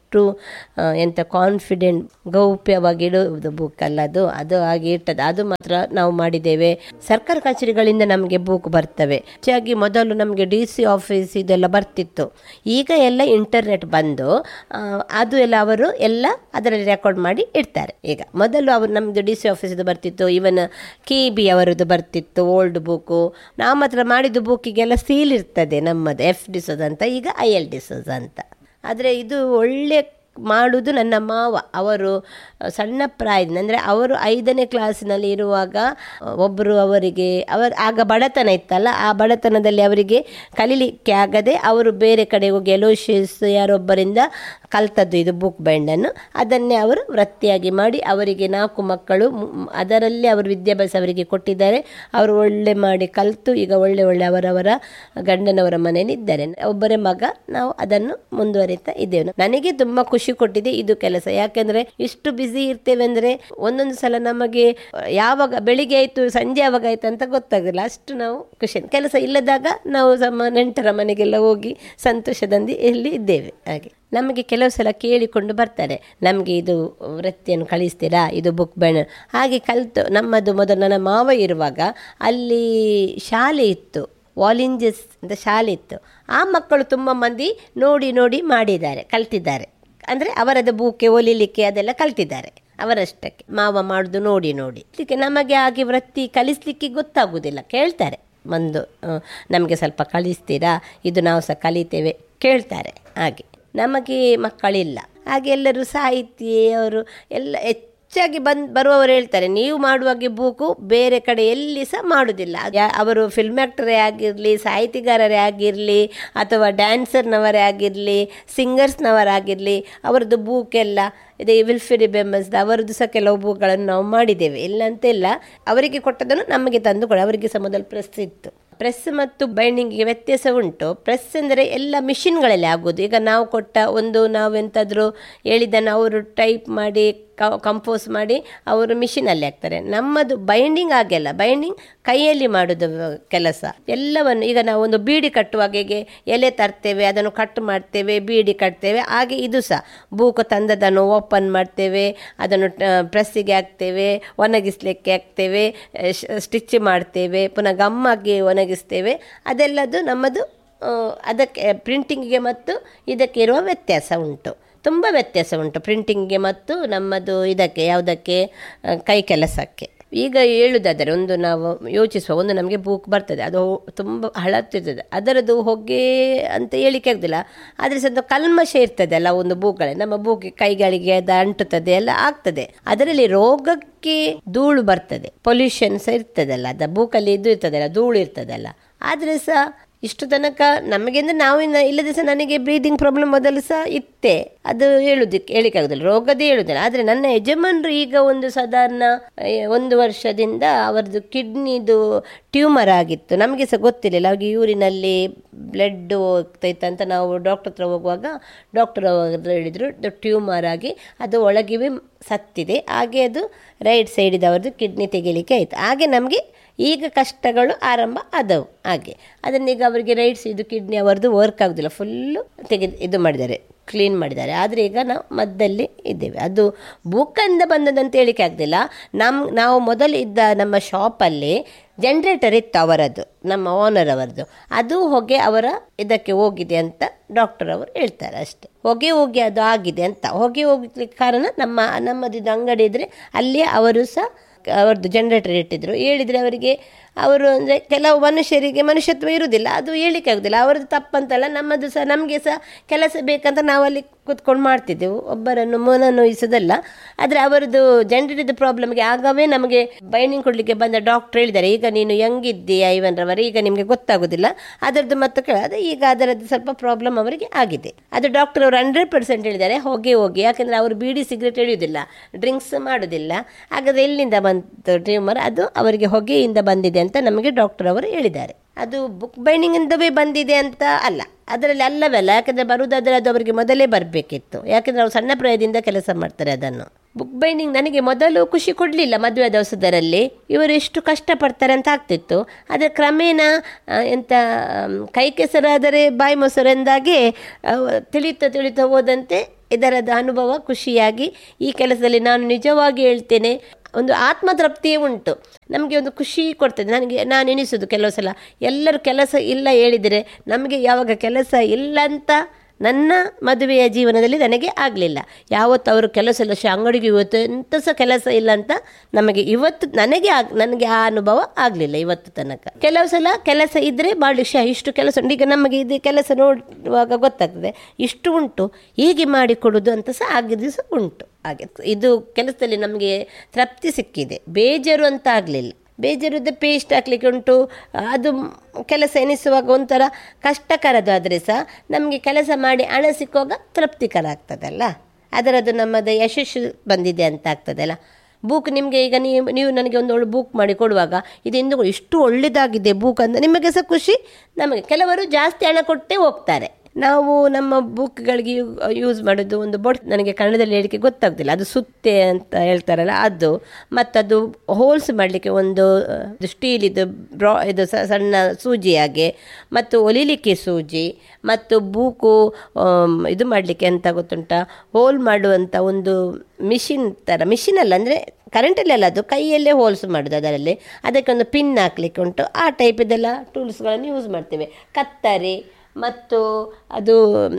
C: ಅಷ್ಟು ಎಂಥ ಕಾನ್ಫಿಡೆಂಟ್ ಗೌಪ್ಯವಾಗಿ ಇಡುವುದು ಬುಕ್ ಅಲ್ಲ ಅದು ಅದು ಹಾಗೆ ಇರ್ತದೆ. ಅದು ಮಾತ್ರ ನಾವು ಮಾಡಿದ್ದೇವೆ. ಸರ್ಕಾರಿ ಕಚೇರಿಗಳಿಂದ ನಮಗೆ ಬುಕ್ ಬರ್ತವೆ. ಹೆಚ್ಚಾಗಿ ಮೊದಲು ನಮಗೆ ಡಿ ಸಿ ಆಫೀಸ್ ಇದೆಲ್ಲ ಬರ್ತಿತ್ತು. ಈಗ ಎಲ್ಲ ಇಂಟರ್ನೆಟ್ ಬಂದು ಅದು ಎಲ್ಲ ಅವರು ಎಲ್ಲ ಅದರಲ್ಲಿ ರೆಕಾರ್ಡ್ ಮಾಡಿ ಇಡ್ತಾರೆ. ಈಗ ಮೊದಲು ಅವರು ನಮ್ಮದು ಡಿ ಸಿ ಆಫೀಸದು ಬರ್ತಿತ್ತು, ಇವನ್ ಕೆ ಬಿ ಅವರದ್ದು ಬರ್ತಿತ್ತು ಓಲ್ಡ್ ಬುಕ್ಕು. ನಾವು ಮಾತ್ರ ಮಾಡಿದ್ದು ಬುಕ್ಕಿಗೆಲ್ಲ ಸೀಲ್ ಇರ್ತದೆ ನಮ್ಮದು ಎಫ್ ಡಿಸೋಸ್ ಅಂತ, ಈಗ ಐ ಎಲ್ ಡಿಸೋಸ್ ಅಂತ. ಆದರೆ ಇದು ಒಳ್ಳೆ ಮಾಡುವುದು ನನ್ನ ಮಾವ. ಅವರು ಸಣ್ಣ ಪ್ರಾಯದಿಂದ ಅಂದರೆ ಅವರು ಐದನೇ ಕ್ಲಾಸಿನಲ್ಲಿ ಇರುವಾಗ ಒಬ್ಬರು ಅವರಿಗೆ ಅವರ ಆಗ ಬಡತನ ಇತ್ತಲ್ಲ, ಆ ಬಡತನದಲ್ಲಿ ಅವರಿಗೆ ಕಲೀಲಿಕ್ಕೆ ಆಗದೆ ಅವರು ಬೇರೆ ಕಡೆ ಹೋಗಿ ಎಲೋಶಿಯಸ್ ಯಾರೊಬ್ಬರಿಂದ ಕಲ್ತದ್ದು ಇದು ಬುಕ್ ಬೈಂಡನ್ನು. ಅದನ್ನೇ ಅವರು ವೃತ್ತಿಯಾಗಿ ಮಾಡಿ ಅವರಿಗೆ ನಾಲ್ಕು ಮಕ್ಕಳು, ಅದರಲ್ಲಿ ಅವರು ವಿದ್ಯಾಭ್ಯಾಸ ಅವರಿಗೆ ಕೊಟ್ಟಿದ್ದಾರೆ. ಅವರು ಒಳ್ಳೆ ಮಾಡಿ ಕಲಿತು ಈಗ ಒಳ್ಳೆ ಒಳ್ಳೆ ಅವರವರ ಗಂಡನವರ ಮನೆಯಲ್ಲಿ ಇದ್ದಾರೆ. ಒಬ್ಬರೇ ಮಗ. ನಾವು ಅದನ್ನು ಮುಂದುವರಿತಾ ಇದ್ದೇವೆ. ನನಗೆ ತುಂಬ ಖುಷಿ ಕೊಟ್ಟಿದೆ ಇದು ಕೆಲಸ. ಯಾಕೆಂದರೆ ಇಷ್ಟು ಬ್ಯುಸಿ ಇರ್ತೇವೆ ಅಂದರೆ ಒಂದೊಂದು ಸಲ ನಮಗೆ ಯಾವಾಗ ಬೆಳಿಗ್ಗೆ ಆಯಿತು ಸಂಜೆ ಯಾವಾಗ ಆಯಿತು ಅಂತ ಗೊತ್ತಾಗಲ್ಲ, ಅಷ್ಟು ನಾವು ಖುಷಿ. ಕೆಲಸ ಇಲ್ಲದಾಗ ನಾವು ನಮ್ಮ ನೆಂಟರ ಮನೆಗೆಲ್ಲ ಹೋಗಿ ಸಂತೋಷದಿಂದ ಇಲ್ಲಿ ಇದ್ದೇವೆ. ಹಾಗೆ ನಮಗೆ ಕೆಲವು ಸಲ ಕೇಳಿಕೊಂಡು ಬರ್ತಾರೆ, ನಮಗೆ ಇದು ವೃತ್ತಿಯನ್ನು ಕಳಿಸ್ತೀರಾ, ಇದು ಬುಕ್ ಬ್ಯಾನರ್. ಹಾಗೆ ಕಲಿತು ನಮ್ಮದು ಮೊದಲು ನನ್ನ ಮಾವ ಇರುವಾಗ ಅಲ್ಲಿ ಶಾಲೆ ಇತ್ತು, ವಾಲಿಂಜಸ್ ಅಂತ ಶಾಲೆ ಇತ್ತು. ಆ ಮಕ್ಕಳು ತುಂಬ ಮಂದಿ ನೋಡಿ ನೋಡಿ ಮಾಡಿದ್ದಾರೆ, ಕಲ್ತಿದ್ದಾರೆ. ಅಂದರೆ ಅವರದ್ದು ಬೂಕೆ ಹೊಲಿಲಿಕ್ಕೆ ಅದೆಲ್ಲ ಕಲ್ತಿದ್ದಾರೆ ಅವರಷ್ಟಕ್ಕೆ, ಮಾವ ಮಾಡೋದು ನೋಡಿ ನೋಡಿ. ಅದಕ್ಕೆ ನಮಗೆ ಹಾಗೆ ವೃತ್ತಿ ಕಲಿಸ್ಲಿಕ್ಕೆ ಗೊತ್ತಾಗೋದಿಲ್ಲ. ಕೇಳ್ತಾರೆ ಒಂದು, ನಮಗೆ ಸ್ವಲ್ಪ ಕಲಿಸ್ತೀರಾ, ಇದು ನಾವು ಸಹ ಕಲಿತೇವೆ ಕೇಳ್ತಾರೆ. ಹಾಗೆ ನಮಗೆ ಮಕ್ಕಳಿಲ್ಲ. ಹಾಗೆ ಎಲ್ಲರೂ ಸಾಹಿತಿಯವರು ಎಲ್ಲ ಹೆಚ್ಚಾಗಿ ಬಂದು ಬರುವವರು ಹೇಳ್ತಾರೆ, ನೀವು ಮಾಡುವಾಗೆ ಬೂಕು ಬೇರೆ ಕಡೆ ಎಲ್ಲಿ ಸಹ ಮಾಡೋದಿಲ್ಲ. ಅವರು ಫಿಲ್ಮ್ ಆ್ಯಕ್ಟರೇ ಆಗಿರಲಿ, ಸಾಹಿತಿಗಾರರೇ ಆಗಿರಲಿ, ಅಥವಾ ಡ್ಯಾನ್ಸರ್ನವರೇ ಆಗಿರಲಿ, ಸಿಂಗರ್ಸ್ನವರಾಗಿರಲಿ, ಅವರದ್ದು ಬೂಕೆಲ್ಲ ಇದೆ. ವಿಲ್ಫ್ರೆಡ್ ಬೆಂಬಸ್ ಅವರದ್ದು ಸಹ ಕೆಲವು ಬೂಕ್ಗಳನ್ನು ನಾವು ಮಾಡಿದ್ದೇವೆ, ಇಲ್ಲ ಅಂತೆಲ್ಲ. ಅವರಿಗೆ ಕೊಟ್ಟದನ್ನು ನಮಗೆ ತಂದು ಕೊಡ. ಅವರಿಗೆ ಸಹ ಮೊದಲು ಪ್ರೆಸ್ ಇತ್ತು. ಪ್ರೆಸ್ ಮತ್ತು ಬೈಂಡಿಂಗಿಗೆ ವ್ಯತ್ಯಾಸ ಉಂಟು. ಪ್ರೆಸ್ ಅಂದರೆ ಎಲ್ಲ ಮಿಷಿನ್ಗಳಲ್ಲಿ ಆಗೋದು. ಈಗ ನಾವು ಕೊಟ್ಟ ಒಂದು ನಾವೆಂತಾದರೂ ಹೇಳಿದ್ದನ್ನು ಅವರು ಟೈಪ್ ಮಾಡಿ ಕಂಪೋಸ್ ಮಾಡಿ ಅವರು ಮಿಷಿನಲ್ಲಿ ಹಾಕ್ತಾರೆ. ನಮ್ಮದು ಬೈಂಡಿಂಗ್ ಆಗಿಲ್ಲ, ಬೈಂಡಿಂಗ್ ಕೈಯಲ್ಲಿ ಮಾಡೋದು ಕೆಲಸ ಎಲ್ಲವನ್ನು. ಈಗ ನಾವು ಒಂದು ಬೀಡಿ ಕಟ್ಟುವಾಗ ಹೇಗೆ ಎಲೆ ತರ್ತೇವೆ, ಅದನ್ನು ಕಟ್ ಮಾಡ್ತೇವೆ, ಬೀಡಿ ಕಟ್ತೇವೆ, ಹಾಗೆ ಇದು ಸಹ ಬೂಕು ತಂದದನ್ನು ಓಪನ್ ಮಾಡ್ತೇವೆ, ಅದನ್ನು ಪ್ರೆಸ್ಸಿಗೆ ಹಾಕ್ತೇವೆ, ಒಣಗಿಸ್ಲಿಕ್ಕೆ ಹಾಕ್ತೇವೆ, ಸ್ಟಿಚ್ ಮಾಡ್ತೇವೆ, ಪುನಃ ಗಮ್ಮಾಗಿ ಒಣಗಿಸ್ತೇವೆ. ಅದೆಲ್ಲದು ನಮ್ಮದು. ಅದಕ್ಕೆ ಪ್ರಿಂಟಿಂಗಿಗೆ ಮತ್ತು ಇದಕ್ಕೆ ಇರುವ ವ್ಯತ್ಯಾಸ ಉಂಟು, ತುಂಬ ವ್ಯತ್ಯಾಸ ಉಂಟು ಪ್ರಿಂಟಿಂಗ್ಗೆ ಮತ್ತು ನಮ್ಮದು ಇದಕ್ಕೆ ಯಾವುದಕ್ಕೆ ಕೈ ಕೆಲಸಕ್ಕೆ. ಈಗ ಹೇಳುವುದಾದರೆ ಒಂದು ನಾವು ಯೋಚಿಸುವ, ಒಂದು ನಮಗೆ ಬೂಕ್ ಬರ್ತದೆ, ಅದು ತುಂಬ ಹಳತ್ತಿರ್ತದೆ, ಅದರದ್ದು ಹೊಗೆ ಅಂತ ಹೇಳಿಕೆ ಆಗೋದಿಲ್ಲ. ಆದರೆ ಸ್ವಲ್ಪ ಕಲ್ಮಶ ಇರ್ತದೆ ಅಲ್ಲ ಒಂದು ಬೂಕ್ಗಳೇ, ನಮ್ಮ ಬೂಕಿಗೆ ಕೈಗಳಿಗೆ ಅದು ಅಂಟುತ್ತದೆ ಎಲ್ಲ ಆಗ್ತದೆ. ಅದರಲ್ಲಿ ರೋಗಕ್ಕೆ ಧೂಳು ಬರ್ತದೆ, ಪೊಲ್ಯೂಷನ್ ಸಹ ಇರ್ತದಲ್ಲ, ಅದು ಬೂಕಲ್ಲಿ ಇದು ಇರ್ತದಲ್ಲ, ಧೂಳು ಇರ್ತದಲ್ಲ. ಆದರೆ ಸಹ ಇಷ್ಟು ತನಕ ನಮಗೆ ಅಂದರೆ ನಾವು ಇನ್ನು ಇಲ್ಲದೆ ಸಹ ನನಗೆ ಬ್ರೀದಿಂಗ್ ಪ್ರಾಬ್ಲಮ್ ಮೊದಲು ಸಹ ಇತ್ತೆ, ಅದು ಹೇಳುದಕ್ಕೆ ಹೇಳಿಕೆ ಆಗೋದಿಲ್ಲ, ರೋಗದೇ ಹೇಳುದಿಲ್ಲ. ಆದರೆ ನನ್ನ ಯಜಮಾನರು ಈಗ ಒಂದು ಸಾಧಾರಣ ಒಂದು ವರ್ಷದಿಂದ ಅವರದ್ದು ಕಿಡ್ನಿದು ಟ್ಯೂಮರ್ ಆಗಿತ್ತು. ನಮಗೆ ಸಹ ಗೊತ್ತಿರಲಿಲ್ಲ, ಅವ್ರಿಗೆ ಯೂರಿನಲ್ಲಿ ಬ್ಲಡ್ ಹೋಗ್ತೈತೆ ಅಂತ ನಾವು ಡಾಕ್ಟರ್ ಹತ್ರ ಹೋಗುವಾಗ ಡಾಕ್ಟರ್ ಅವರು ಹೇಳಿದರು ಟ್ಯೂಮರ್ ಆಗಿ ಅದು ಒಳಗಿವೆ ಸತ್ತಿದೆ, ಹಾಗೆ ಅದು ರೈಟ್ ಸೈಡಿದವ್ರದ್ದು ಕಿಡ್ನಿ ತೆಗಿಲಿಕ್ಕೆ ಆಯಿತು. ಹಾಗೆ ನಮಗೆ ಈಗ ಕಷ್ಟಗಳು ಆರಂಭ ಆದವು. ಹಾಗೆ ಅದನ್ನೀಗ ಅವರಿಗೆ ರೈಟ್ಸ್ ಇದು ಕಿಡ್ನಿ ಅವರದ್ದು ವರ್ಕ್ ಆಗೋದಿಲ್ಲ, ಫುಲ್ಲು ತೆಗೆದು ಇದು ಮಾಡಿದ್ದಾರೆ, ಕ್ಲೀನ್ ಮಾಡಿದ್ದಾರೆ. ಆದರೆ ಈಗ ನಾವು ಮದ್ದಲ್ಲಿ ಇದ್ದೇವೆ. ಅದು ಬುಕ್ಕಿಂದ ಬಂದದಂತ ಹೇಳಿಕೆ ಆಗ್ತಿಲ್ಲ. ನಮ್ಮ ನಾವು ಮೊದಲು ಇದ್ದ ನಮ್ಮ ಶಾಪಲ್ಲಿ ಜನ್ರೇಟರ್ ಇತ್ತು ಅವರದ್ದು, ನಮ್ಮ ಓನರ್ ಅವರದ್ದು. ಅದು ಹೊಗೆ ಅವರ ಇದಕ್ಕೆ ಹೋಗಿದೆ ಅಂತ ಡಾಕ್ಟರ್ ಅವರು ಹೇಳ್ತಾರೆ ಅಷ್ಟೇ. ಹೊಗೆ ಹೋಗಿ ಅದು ಆಗಿದೆ ಅಂತ. ಹೊಗೆ ಹೋಗ್ಲಿಕ್ಕೆ ಕಾರಣ ನಮ್ಮ ನಮ್ಮದು ಇದು ಅಂಗಡಿ ಇದ್ದರೆ ಅಲ್ಲಿಯೇ ಅವರು ಸಹ ಅವ್ರದ್ದು ಜನ್ರೇಟರ್ ಇಟ್ಟಿದ್ರು. ಹೇಳಿದರೆ ಅವರಿಗೆ ಅವರು ಅಂದರೆ ಕೆಲವು ಮನುಷ್ಯರಿಗೆ ಮನುಷ್ಯತ್ವ ಇರುವುದಿಲ್ಲ, ಅದು ಹೇಳಿಕೆ ಆಗೋದಿಲ್ಲ. ಅವರದ್ದು ತಪ್ಪಂತಲ್ಲ, ನಮ್ಮದು ಸಹ ನಮಗೆ ಸಹ ಕೆಲಸ ಬೇಕಂತ ನಾವಲ್ಲಿ ಕೂತ್ಕೊಂಡು ಮಾಡ್ತಿದ್ದೆವು, ಒಬ್ಬರನ್ನು ಮನನೋಯಿಸೋದಲ್ಲ. ಆದರೆ ಅವರದ್ದು ಜನ್ರೇಟರ್ದು ಪ್ರಾಬ್ಲಮ್ಗೆ ಆಗವೇ ನಮಗೆ ಬೈಂಡಿಂಗ್ ಕೊಡಲಿಕ್ಕೆ ಬಂದ ಡಾಕ್ಟ್ರ್ ಹೇಳಿದ್ದಾರೆ, ಈಗ ನೀನು ಯಂಗಿದ್ದೀಯ ಐವನ್ರವರೆ, ಈಗ ನಿಮಗೆ ಗೊತ್ತಾಗೋದಿಲ್ಲ ಅದರದ್ದು ಮತ್ತು ಕೇಳೋದು. ಈಗ ಅದರದ್ದು ಸ್ವಲ್ಪ ಪ್ರಾಬ್ಲಮ್ ಅವರಿಗೆ ಆಗಿದೆ. ಅದು ಡಾಕ್ಟರ್ ಅವರು ಹಂಡ್ರೆಡ್ ಪರ್ಸೆಂಟ್ ಹೇಳಿದ್ದಾರೆ ಹೋಗಿ ಹೋಗಿ, ಯಾಕೆಂದರೆ ಅವರು ಬೀಡಿ ಸಿಗರೇಟ್ ಎಳೆಯೋದಿಲ್ಲ, ಡ್ರಿಂಕ್ಸ್ ಮಾಡೋದಿಲ್ಲ. ಹಾಗಾದರೆ ಎಲ್ಲಿಂದ ಬಂತು ಟ್ಯೂಮರ್? ಅದು ಅವರಿಗೆ ಹೊಗೆಯಿಂದ ಬಂದಿದೆ ಅಂತ ನಮಗೆ ಡಾಕ್ಟರ್ ಅವರು ಹೇಳಿದ್ದಾರೆ. ಅದು ಬುಕ್ ಬೈಂಡಿಂಗಿಂದವೇ ಬಂದಿದೆ ಅಂತ ಅಲ್ಲ, ಅದರಲ್ಲಿ ಅಲ್ಲವಲ್ಲ. ಯಾಕೆಂದರೆ ಬರುವುದಾದರೆ ಅದು ಅವರಿಗೆ ಮೊದಲೇ ಬರಬೇಕಿತ್ತು, ಯಾಕೆಂದರೆ ಅವರು ಸಣ್ಣ ಪ್ರಾಯದಿಂದ ಕೆಲಸ ಮಾಡ್ತಾರೆ ಅದನ್ನು. ಬುಕ್ ಬೈಂಡಿಂಗ್ ನನಗೆ ಮೊದಲು ಖುಷಿ ಕೊಡಲಿಲ್ಲ. ಮದುವೆ ದಿವಸದಲ್ಲಿ ಇವರು ಎಷ್ಟು ಕಷ್ಟಪಡ್ತಾರೆ ಅಂತ ಆಗ್ತಿತ್ತು. ಆದರೆ ಕ್ರಮೇಣ ಎಂಥ ಕೈ ಕೆಸರಾದರೆ ಬಾಯಿ ಮೊಸರು ಎಂದಾಗೆ ತಿಳಿತಾ ತಿಳಿತಾ ಹೋದಂತೆ ಇದರದ ಅನುಭವ ಖುಷಿಯಾಗಿ ಈ ಕೆಲಸದಲ್ಲಿ ನಾನು ನಿಜವಾಗಿ ಹೇಳ್ತೇನೆ ಒಂದು ಆತ್ಮತೃಪ್ತಿಯೇ ಉಂಟು. ನಮಗೆ ಒಂದು ಖುಷಿ ಕೊಡ್ತದೆ. ನನಗೆ ನಾನು ಎನಿಸೋದು ಕೆಲವು ಸಲ ಎಲ್ಲರೂ ಕೆಲಸ ಇಲ್ಲ ಹೇಳಿದರೆ, ನಮಗೆ ಯಾವಾಗ ಕೆಲಸ ಇಲ್ಲ ಅಂತ ನನ್ನ ಮದುವೆಯ ಜೀವನದಲ್ಲಿ ನನಗೆ ಆಗಲಿಲ್ಲ. ಯಾವತ್ತು ಅವರು ಕೆಲಸ ಇಲ್ಲ, ಶ ಅಂಗಡಿಗೆ ಇವತ್ತು ಎಂಥ ಸಹ ಕೆಲಸ ಇಲ್ಲ ಅಂತ ನಮಗೆ ಇವತ್ತು ನನಗೆ ಆಗ ನನಗೆ ಆ ಅನುಭವ ಆಗಲಿಲ್ಲ ಇವತ್ತು ತನಕ. ಕೆಲವು ಸಲ ಕೆಲಸ ಇದ್ದರೆ ಭಾಳ ಶ ಇಷ್ಟು ಕೆಲಸ ಉಂಟು. ಈಗ ನಮಗೆ ಇದು ಕೆಲಸ ನೋಡುವಾಗ ಗೊತ್ತಾಗ್ತದೆ ಇಷ್ಟು ಉಂಟು, ಹೀಗೆ ಮಾಡಿಕೊಡೋದು ಅಂತ ಸಹ ಆಗಿದ್ದು ಸಹ ಉಂಟು. ಹಾಗೆ ಇದು ಕೆಲಸದಲ್ಲಿ ನಮಗೆ ತೃಪ್ತಿ ಸಿಕ್ಕಿದೆ, ಬೇಜಾರು ಅಂತ ಆಗಲಿಲ್ಲ. ಬೇಜಾರದ ಪೇಸ್ಟ್ ಹಾಕ್ಲಿಕ್ಕೆ ಉಂಟು, ಅದು ಕೆಲಸ ಎನಿಸುವಾಗ ಒಂಥರ ಕಷ್ಟಕರದಾದರೆ ಸಹ ನಮಗೆ ಕೆಲಸ ಮಾಡಿ ಹಣ ಸಿಕ್ಕುವಾಗ ತೃಪ್ತಿಕರ ಆಗ್ತದಲ್ಲ, ಅದರದ್ದು ನಮ್ಮದು ಯಶಸ್ಸು ಬಂದಿದೆ ಅಂತ ಆಗ್ತದಲ್ಲ. ಬುಕ್ ನಿಮಗೆ ಈಗ ನೀವು ನೀವು ನನಗೆ ಒಂದು ಒಳ್ಳೆ ಬುಕ್ ಮಾಡಿ ಕೊಡುವಾಗ ಇದು ಇಂದು ಇಷ್ಟು ಒಳ್ಳೆಯದಾಗಿದೆ ಬುಕ್ ಅಂತ ನಿಮಗೆ ಸಹ ಖುಷಿ, ನಮಗೆ. ಕೆಲವರು ಜಾಸ್ತಿ ಹಣ ಕೊಟ್ಟೇ ಹೋಗ್ತಾರೆ. ನಾವು ನಮ್ಮ ಬುಕ್ಗಳಿಗೆ ಯೂಸ್ ಮಾಡೋದು ಒಂದು ಬೋಟ್, ನನಗೆ ಕನ್ನಡದಲ್ಲಿ ಹೇಳಿಕೆ ಗೊತ್ತಾಗ್ತಿಲ್ಲ, ಅದು ಸುತ್ತೆ ಅಂತ ಹೇಳ್ತಾರಲ್ಲ ಅದು, ಮತ್ತದು ಹೋಲ್ಸ್ ಮಾಡಲಿಕ್ಕೆ ಒಂದು ಸ್ಟೀಲ್ ಇದು ಬ್ರಾ ಇದು ಸಣ್ಣ ಸೂಜಿ ಹಾಗೆ, ಮತ್ತು ಹೊಲಿಲಿಕ್ಕೆ ಸೂಜಿ, ಮತ್ತು ಬೂಕು ಇದು ಮಾಡಲಿಕ್ಕೆ ಅಂತ ಗೊತ್ತುಂಟ, ಹೋಲ್ ಮಾಡುವಂಥ ಒಂದು ಮಿಷಿನ್ ಥರ, ಮಿಷಿನ್ ಅಲ್ಲ ಅಂದರೆ ಕರೆಂಟಲ್ಲಿ ಅಲ್ಲ, ಅದು ಕೈಯಲ್ಲೇ ಹೋಲ್ಸ್ ಮಾಡೋದು, ಅದರಲ್ಲಿ ಅದಕ್ಕೊಂದು ಪಿನ್ ಹಾಕ್ಲಿಕ್ಕೆ ಉಂಟು. ಆ ಟೈಪ್ ಇದೆಲ್ಲ ಟೂಲ್ಸ್ಗಳನ್ನು ಯೂಸ್ ಮಾಡ್ತೇವೆ. ಕತ್ತರಿ ಮತ್ತು ಅದು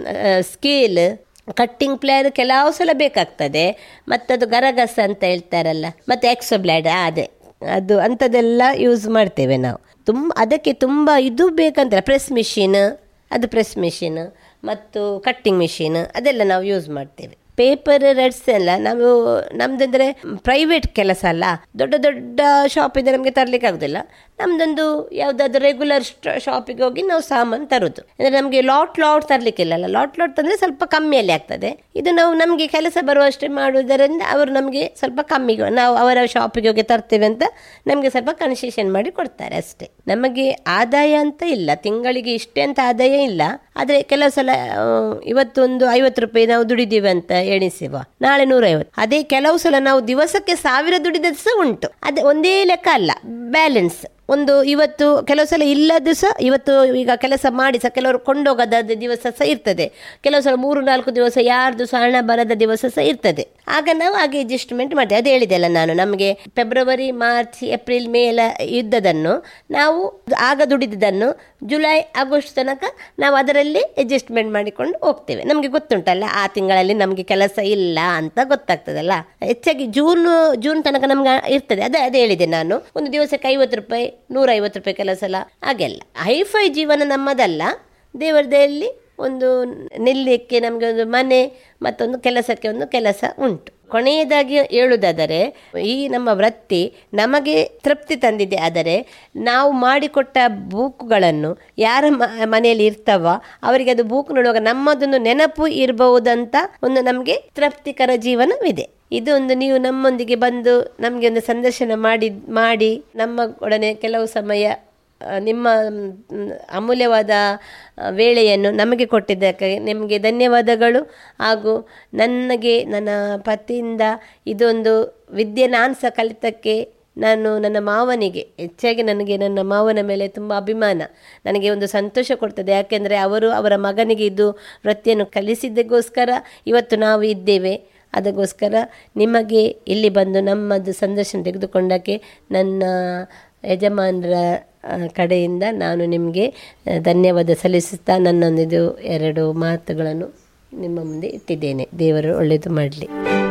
C: ಸ್ಕೇಲ್, ಕಟ್ಟಿಂಗ್ ಪ್ಲೇಯರ್ ಕೆಲವು ಸಲ ಬೇಕಾಗ್ತದೆ, ಮತ್ತದು ಗರಗಸ ಅಂತ ಹೇಳ್ತಾರಲ್ಲ, ಮತ್ತು ಎಕ್ಸೋ ಬ್ಲೇಡ್ ಅದೇ ಅದು ಅಂಥದ್ದೆಲ್ಲ ಯೂಸ್ ಮಾಡ್ತೇವೆ ನಾವು. ತುಂಬ ಅದಕ್ಕೆ ತುಂಬ ಇದು ಬೇಕಂತ ಪ್ರೆಸ್ ಮಿಷಿನ್, ಅದು ಪ್ರೆಸ್ ಮಿಷಿನ್ ಮತ್ತು ಕಟ್ಟಿಂಗ್ ಮಿಷಿನ್ ಅದೆಲ್ಲ ನಾವು ಯೂಸ್ ಮಾಡ್ತೇವೆ. ಪೇಪರ್ ರೆಡ್ಸ್ ಎಲ್ಲ ನಾವು ನಮ್ಮದಂದರೆ ಪ್ರೈವೇಟ್ ಕೆಲಸ ಅಲ್ಲ, ದೊಡ್ಡ ದೊಡ್ಡ ಶಾಪಿಂದ ನಮಗೆ ತರಲಿಕ್ಕೆ ಆಗೋದಿಲ್ಲ. ನಮ್ಮದೊಂದು ಯಾವುದಾದ್ರು ರೆಗ್ಯುಲರ್ ಶಾಪಿಗೆ ಹೋಗಿ ನಾವು ಸಾಮಾನು ತರೋದು. ಅಂದರೆ ನಮಗೆ ಲಾಟ್ ಲಾಟ್ ತರಲಿಕ್ಕಿಲ್ಲಲ್ಲ, ಲಾಟ್ ಲಾಟ್ ತಂದರೆ ಸ್ವಲ್ಪ ಕಮ್ಮಿಯಲ್ಲಿ ಆಗ್ತದೆ. ಇದು ನಾವು ನಮಗೆ ಕೆಲಸ ಬರುವಷ್ಟೇ ಮಾಡುವುದರಿಂದ ಅವರು ನಮಗೆ ಸ್ವಲ್ಪ ಕಮ್ಮಿ, ನಾವು ಅವರ ಶಾಪಿಗೆ ಹೋಗಿ ತರ್ತೇವೆ ಅಂತ ನಮಗೆ ಸ್ವಲ್ಪ ಕನ್ಸೆಷನ್ ಮಾಡಿ ಕೊಡ್ತಾರೆ ಅಷ್ಟೇ. ನಮಗೆ ಆದಾಯ ಅಂತ ಇಲ್ಲ, ತಿಂಗಳಿಗೆ ಇಷ್ಟೇ ಅಂತ ಆದಾಯ ಇಲ್ಲ. ಆದರೆ ಕೆಲವು ಸಲ ಇವತ್ತೊಂದು ಐವತ್ತು ರೂಪಾಯಿ ನಾವು ದುಡಿದೀವಿ ಅಂತ ಎಣಿಸುವ, ನಾಳೆ ನೂರೈವತ್ತು. ಅದೇ ಕೆಲವು ಸಲ ನಾವು ದಿವಸಕ್ಕೆ ಸಾವಿರ ದುಡಿದದ್ದು ಸಹ ಉಂಟು. ಅದೇ ಒಂದೇ ಲೆಕ್ಕ ಅಲ್ಲ, ಬ್ಯಾಲೆನ್ಸ್. ಒಂದು ಇವತ್ತು ಕೆಲವು ಸಲ ಇಲ್ಲದ್ದು ಸಹ, ಇವತ್ತು ಈಗ ಕೆಲಸ ಮಾಡಿ ಸಹ ಕೆಲವರು ಕೊಂಡೋಗದ ದಿವಸ ಸಹ ಇರ್ತದೆ, ಕೆಲವು ಸಲ ಮೂರು ನಾಲ್ಕು ದಿವಸ ಯಾರ್ದು ಸಹ ಹಣ ಬರದ ದಿವಸ ಸಹ ಇರ್ತದೆ. ಆಗ ನಾವು ಹಾಗೆ ಅಡ್ಜಸ್ಟ್ಮೆಂಟ್ ಮಾಡ್ತೇವೆ. ಅದು ಹೇಳಿದೆ ಅಲ್ಲ ನಾನು, ನಮಗೆ ಫೆಬ್ರವರಿ ಮಾರ್ಚ್ ಏಪ್ರಿಲ್ ಮೇ ಎಲ್ಲ ಯುದ್ಧದನ್ನು ನಾವು ಆಗ ದುಡಿದನ್ನು ಜುಲೈ ಆಗಸ್ಟ್ ತನಕ ನಾವು ಅದರಲ್ಲಿ ಅಡ್ಜಸ್ಟ್ಮೆಂಟ್ ಮಾಡಿಕೊಂಡು ಹೋಗ್ತೇವೆ. ನಮಗೆ ಗೊತ್ತುಂಟಲ್ಲ ಆ ತಿಂಗಳಲ್ಲಿ ನಮಗೆ ಕೆಲಸ ಇಲ್ಲ ಅಂತ ಗೊತ್ತಾಗ್ತದಲ್ಲ. ಹೆಚ್ಚಾಗಿ ಜೂನ್ ಜೂನ್ ತನಕ ನಮ್ಗೆ ಇರ್ತದೆ. ಅದೇ ಅದೇ ಹೇಳಿದೆ ನಾನು, ಒಂದು ದಿವಸಕ್ಕೆ ಐವತ್ತು ರೂಪಾಯಿ ನೂರೈವತ್ತು ರೂಪಾಯಿ ಕೆಲಸ ಅಲ್ಲ, ಹಾಗೆಲ್ಲ ಹೈಫೈ ಜೀವನ ನಮ್ಮದಲ್ಲ. ದೇವರದಲ್ಲಿ ಒಂದು ನಿಲ್ಲಕ್ಕೆ ನಮಗೆ ಒಂದು ಮನೆ ಮತ್ತೊಂದು ಕೆಲಸಕ್ಕೆ ಒಂದು ಕೆಲಸ ಉಂಟು. ಕೊನೆಯದಾಗಿ ಹೇಳುವುದಾದರೆ, ಈ ನಮ್ಮ ವೃತ್ತಿ ನಮಗೆ ತೃಪ್ತಿ ತಂದಿದೆ. ಆದರೆ ನಾವು ಮಾಡಿಕೊಟ್ಟ ಬೂಕುಗಳನ್ನು ಯಾರ ಮನೆಯಲ್ಲಿ ಇರ್ತಾವ ಅವರಿಗೆ ಅದು ಬೂಕು ನೋಡುವಾಗ ನಮ್ಮದೊಂದು ನೆನಪು ಇರಬಹುದಂತ ಒಂದು ನಮಗೆ ತೃಪ್ತಿಕರ ಜೀವನವಿದೆ. ಇದು ಒಂದು ನೀವು ನಮ್ಮೊಂದಿಗೆ ಬಂದು ನಮಗೆ ಒಂದು ಸಂದರ್ಶನ ಮಾಡಿ ಮಾಡಿ ನಮ್ಮ ಒಡನೆ ಕೆಲವು ಸಮಯ ನಿಮ್ಮ ಅಮೂಲ್ಯವಾದ ವೇಳೆಯನ್ನು ನಮಗೆ ಕೊಟ್ಟಿದ್ದಕ್ಕೆ ನಿಮಗೆ ಧನ್ಯವಾದಗಳು. ಹಾಗೂ ನನಗೆ ನನ್ನ ಪತಿಯಿಂದ ಇದೊಂದು ವಿದ್ಯೆ ನಾನು ಸಹ ಕಲಿತಕ್ಕೆ ನಾನು ನನ್ನ ಮಾವನಿಗೆ, ಹೆಚ್ಚಾಗಿ ನನಗೆ ನನ್ನ ಮಾವನ ಮೇಲೆ ತುಂಬ ಅಭಿಮಾನ, ನನಗೆ ಒಂದು ಸಂತೋಷ ಕೊಡ್ತದೆ. ಯಾಕೆಂದರೆ ಅವರು ಅವರ ಮಗನಿಗೆ ಇದು ವೃತ್ತಿಯನ್ನು ಕಲಿಸಿದ್ದಕ್ಕೋಸ್ಕರ ಇವತ್ತು ನಾವು ಇದ್ದೇವೆ. ಅದಕ್ಕೋಸ್ಕರ ನಿಮಗೆ ಇಲ್ಲಿ ಬಂದು ನಮ್ಮದು ಸಂದರ್ಶನ ತೆಗೆದುಕೊಂಡಕ್ಕೆ ನನ್ನ ಯಜಮಾನರ ಕಡೆಯಿಂದ ನಾನು ನಿಮಗೆ ಧನ್ಯವಾದ ಸಲ್ಲಿಸುತ್ತಾ ನನ್ನೊಂದಿದು ಎರಡು ಮಾತುಗಳನ್ನು ನಿಮ್ಮ ಮುಂದೆ ಇಟ್ಟಿದ್ದೇನೆ. ದೇವರು ಒಳ್ಳೆಯದು ಮಾಡಲಿ.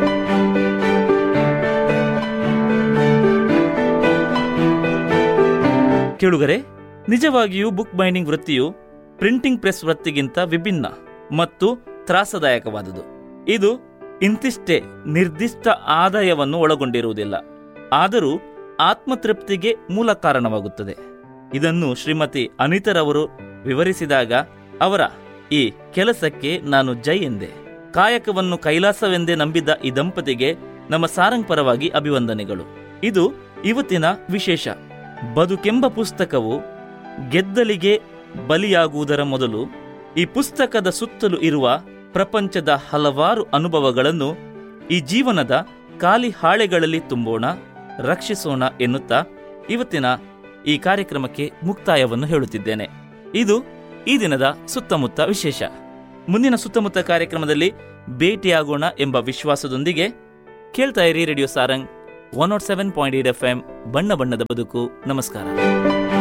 A: ಕೇಳುಗರೆ, ನಿಜವಾಗಿಯೂ ಬುಕ್ ಬೈಂಡಿಂಗ್ ವೃತ್ತಿಯು ಪ್ರಿಂಟಿಂಗ್ ಪ್ರೆಸ್ ವೃತ್ತಿಗಿಂತ ವಿಭಿನ್ನ ಮತ್ತು ತ್ರಾಸದಾಯಕವಾದುದು. ಇದು ಇಂತಿಷ್ಟೇ ನಿರ್ದಿಷ್ಟ ಆದಾಯವನ್ನು ಒಳಗೊಂಡಿರುವುದಿಲ್ಲ, ಆದರೂ ಆತ್ಮತೃಪ್ತಿಗೆ ಮೂಲ ಕಾರಣವಾಗುತ್ತದೆ. ಇದನ್ನು ಶ್ರೀಮತಿ ಅನಿತರವರು ವಿವರಿಸಿದಾಗ ಅವರ ಈ ಕೆಲಸಕ್ಕೆ ನಾನು ಜೈ ಎಂದೆ. ಕಾಯಕವನ್ನು ಕೈಲಾಸವೆಂದೇ ನಂಬಿದ ಈ ದಂಪತಿಗೆ ನಮ್ಮ ಸಾರಂಗ್ ಪರವಾಗಿ ಅಭಿವಂದನೆಗಳು. ಇದು ಇವತ್ತಿನ ವಿಶೇಷ. ಬದುಕೆಂಬ ಪುಸ್ತಕವು ಗೆದ್ದಲಿಗೆ ಬಲಿಯಾಗುವುದರ ಮೊದಲು ಈ ಪುಸ್ತಕದ ಸುತ್ತಲೂ ಇರುವ ಪ್ರಪಂಚದ ಹಲವಾರು ಅನುಭವಗಳನ್ನು ಈ ಜೀವನದ ಖಾಲಿ ಹಾಳೆಗಳಲ್ಲಿ ತುಂಬೋಣ, ರಕ್ಷಿಸೋಣ ಎನ್ನುತ್ತಾ ಇವತ್ತಿನ ಈ ಕಾರ್ಯಕ್ರಮಕ್ಕೆ ಮುಕ್ತಾಯವನ್ನು ಹೇಳುತ್ತಿದ್ದೇನೆ. ಇದು ಈ ದಿನದ ಸುತ್ತಮುತ್ತ ವಿಶೇಷ. ಮುಂದಿನ ಸುತ್ತಮುತ್ತ ಕಾರ್ಯಕ್ರಮದಲ್ಲಿ ಭೇಟಿಯಾಗೋಣ ಎಂಬ ವಿಶ್ವಾಸದೊಂದಿಗೆ ಕೇಳ್ತಾ ಇರಿ radio Sarang one not seven point eight F M ಬಣ್ಣ ಬಣ್ಣದ ಬದುಕು. ನಮಸ್ಕಾರ.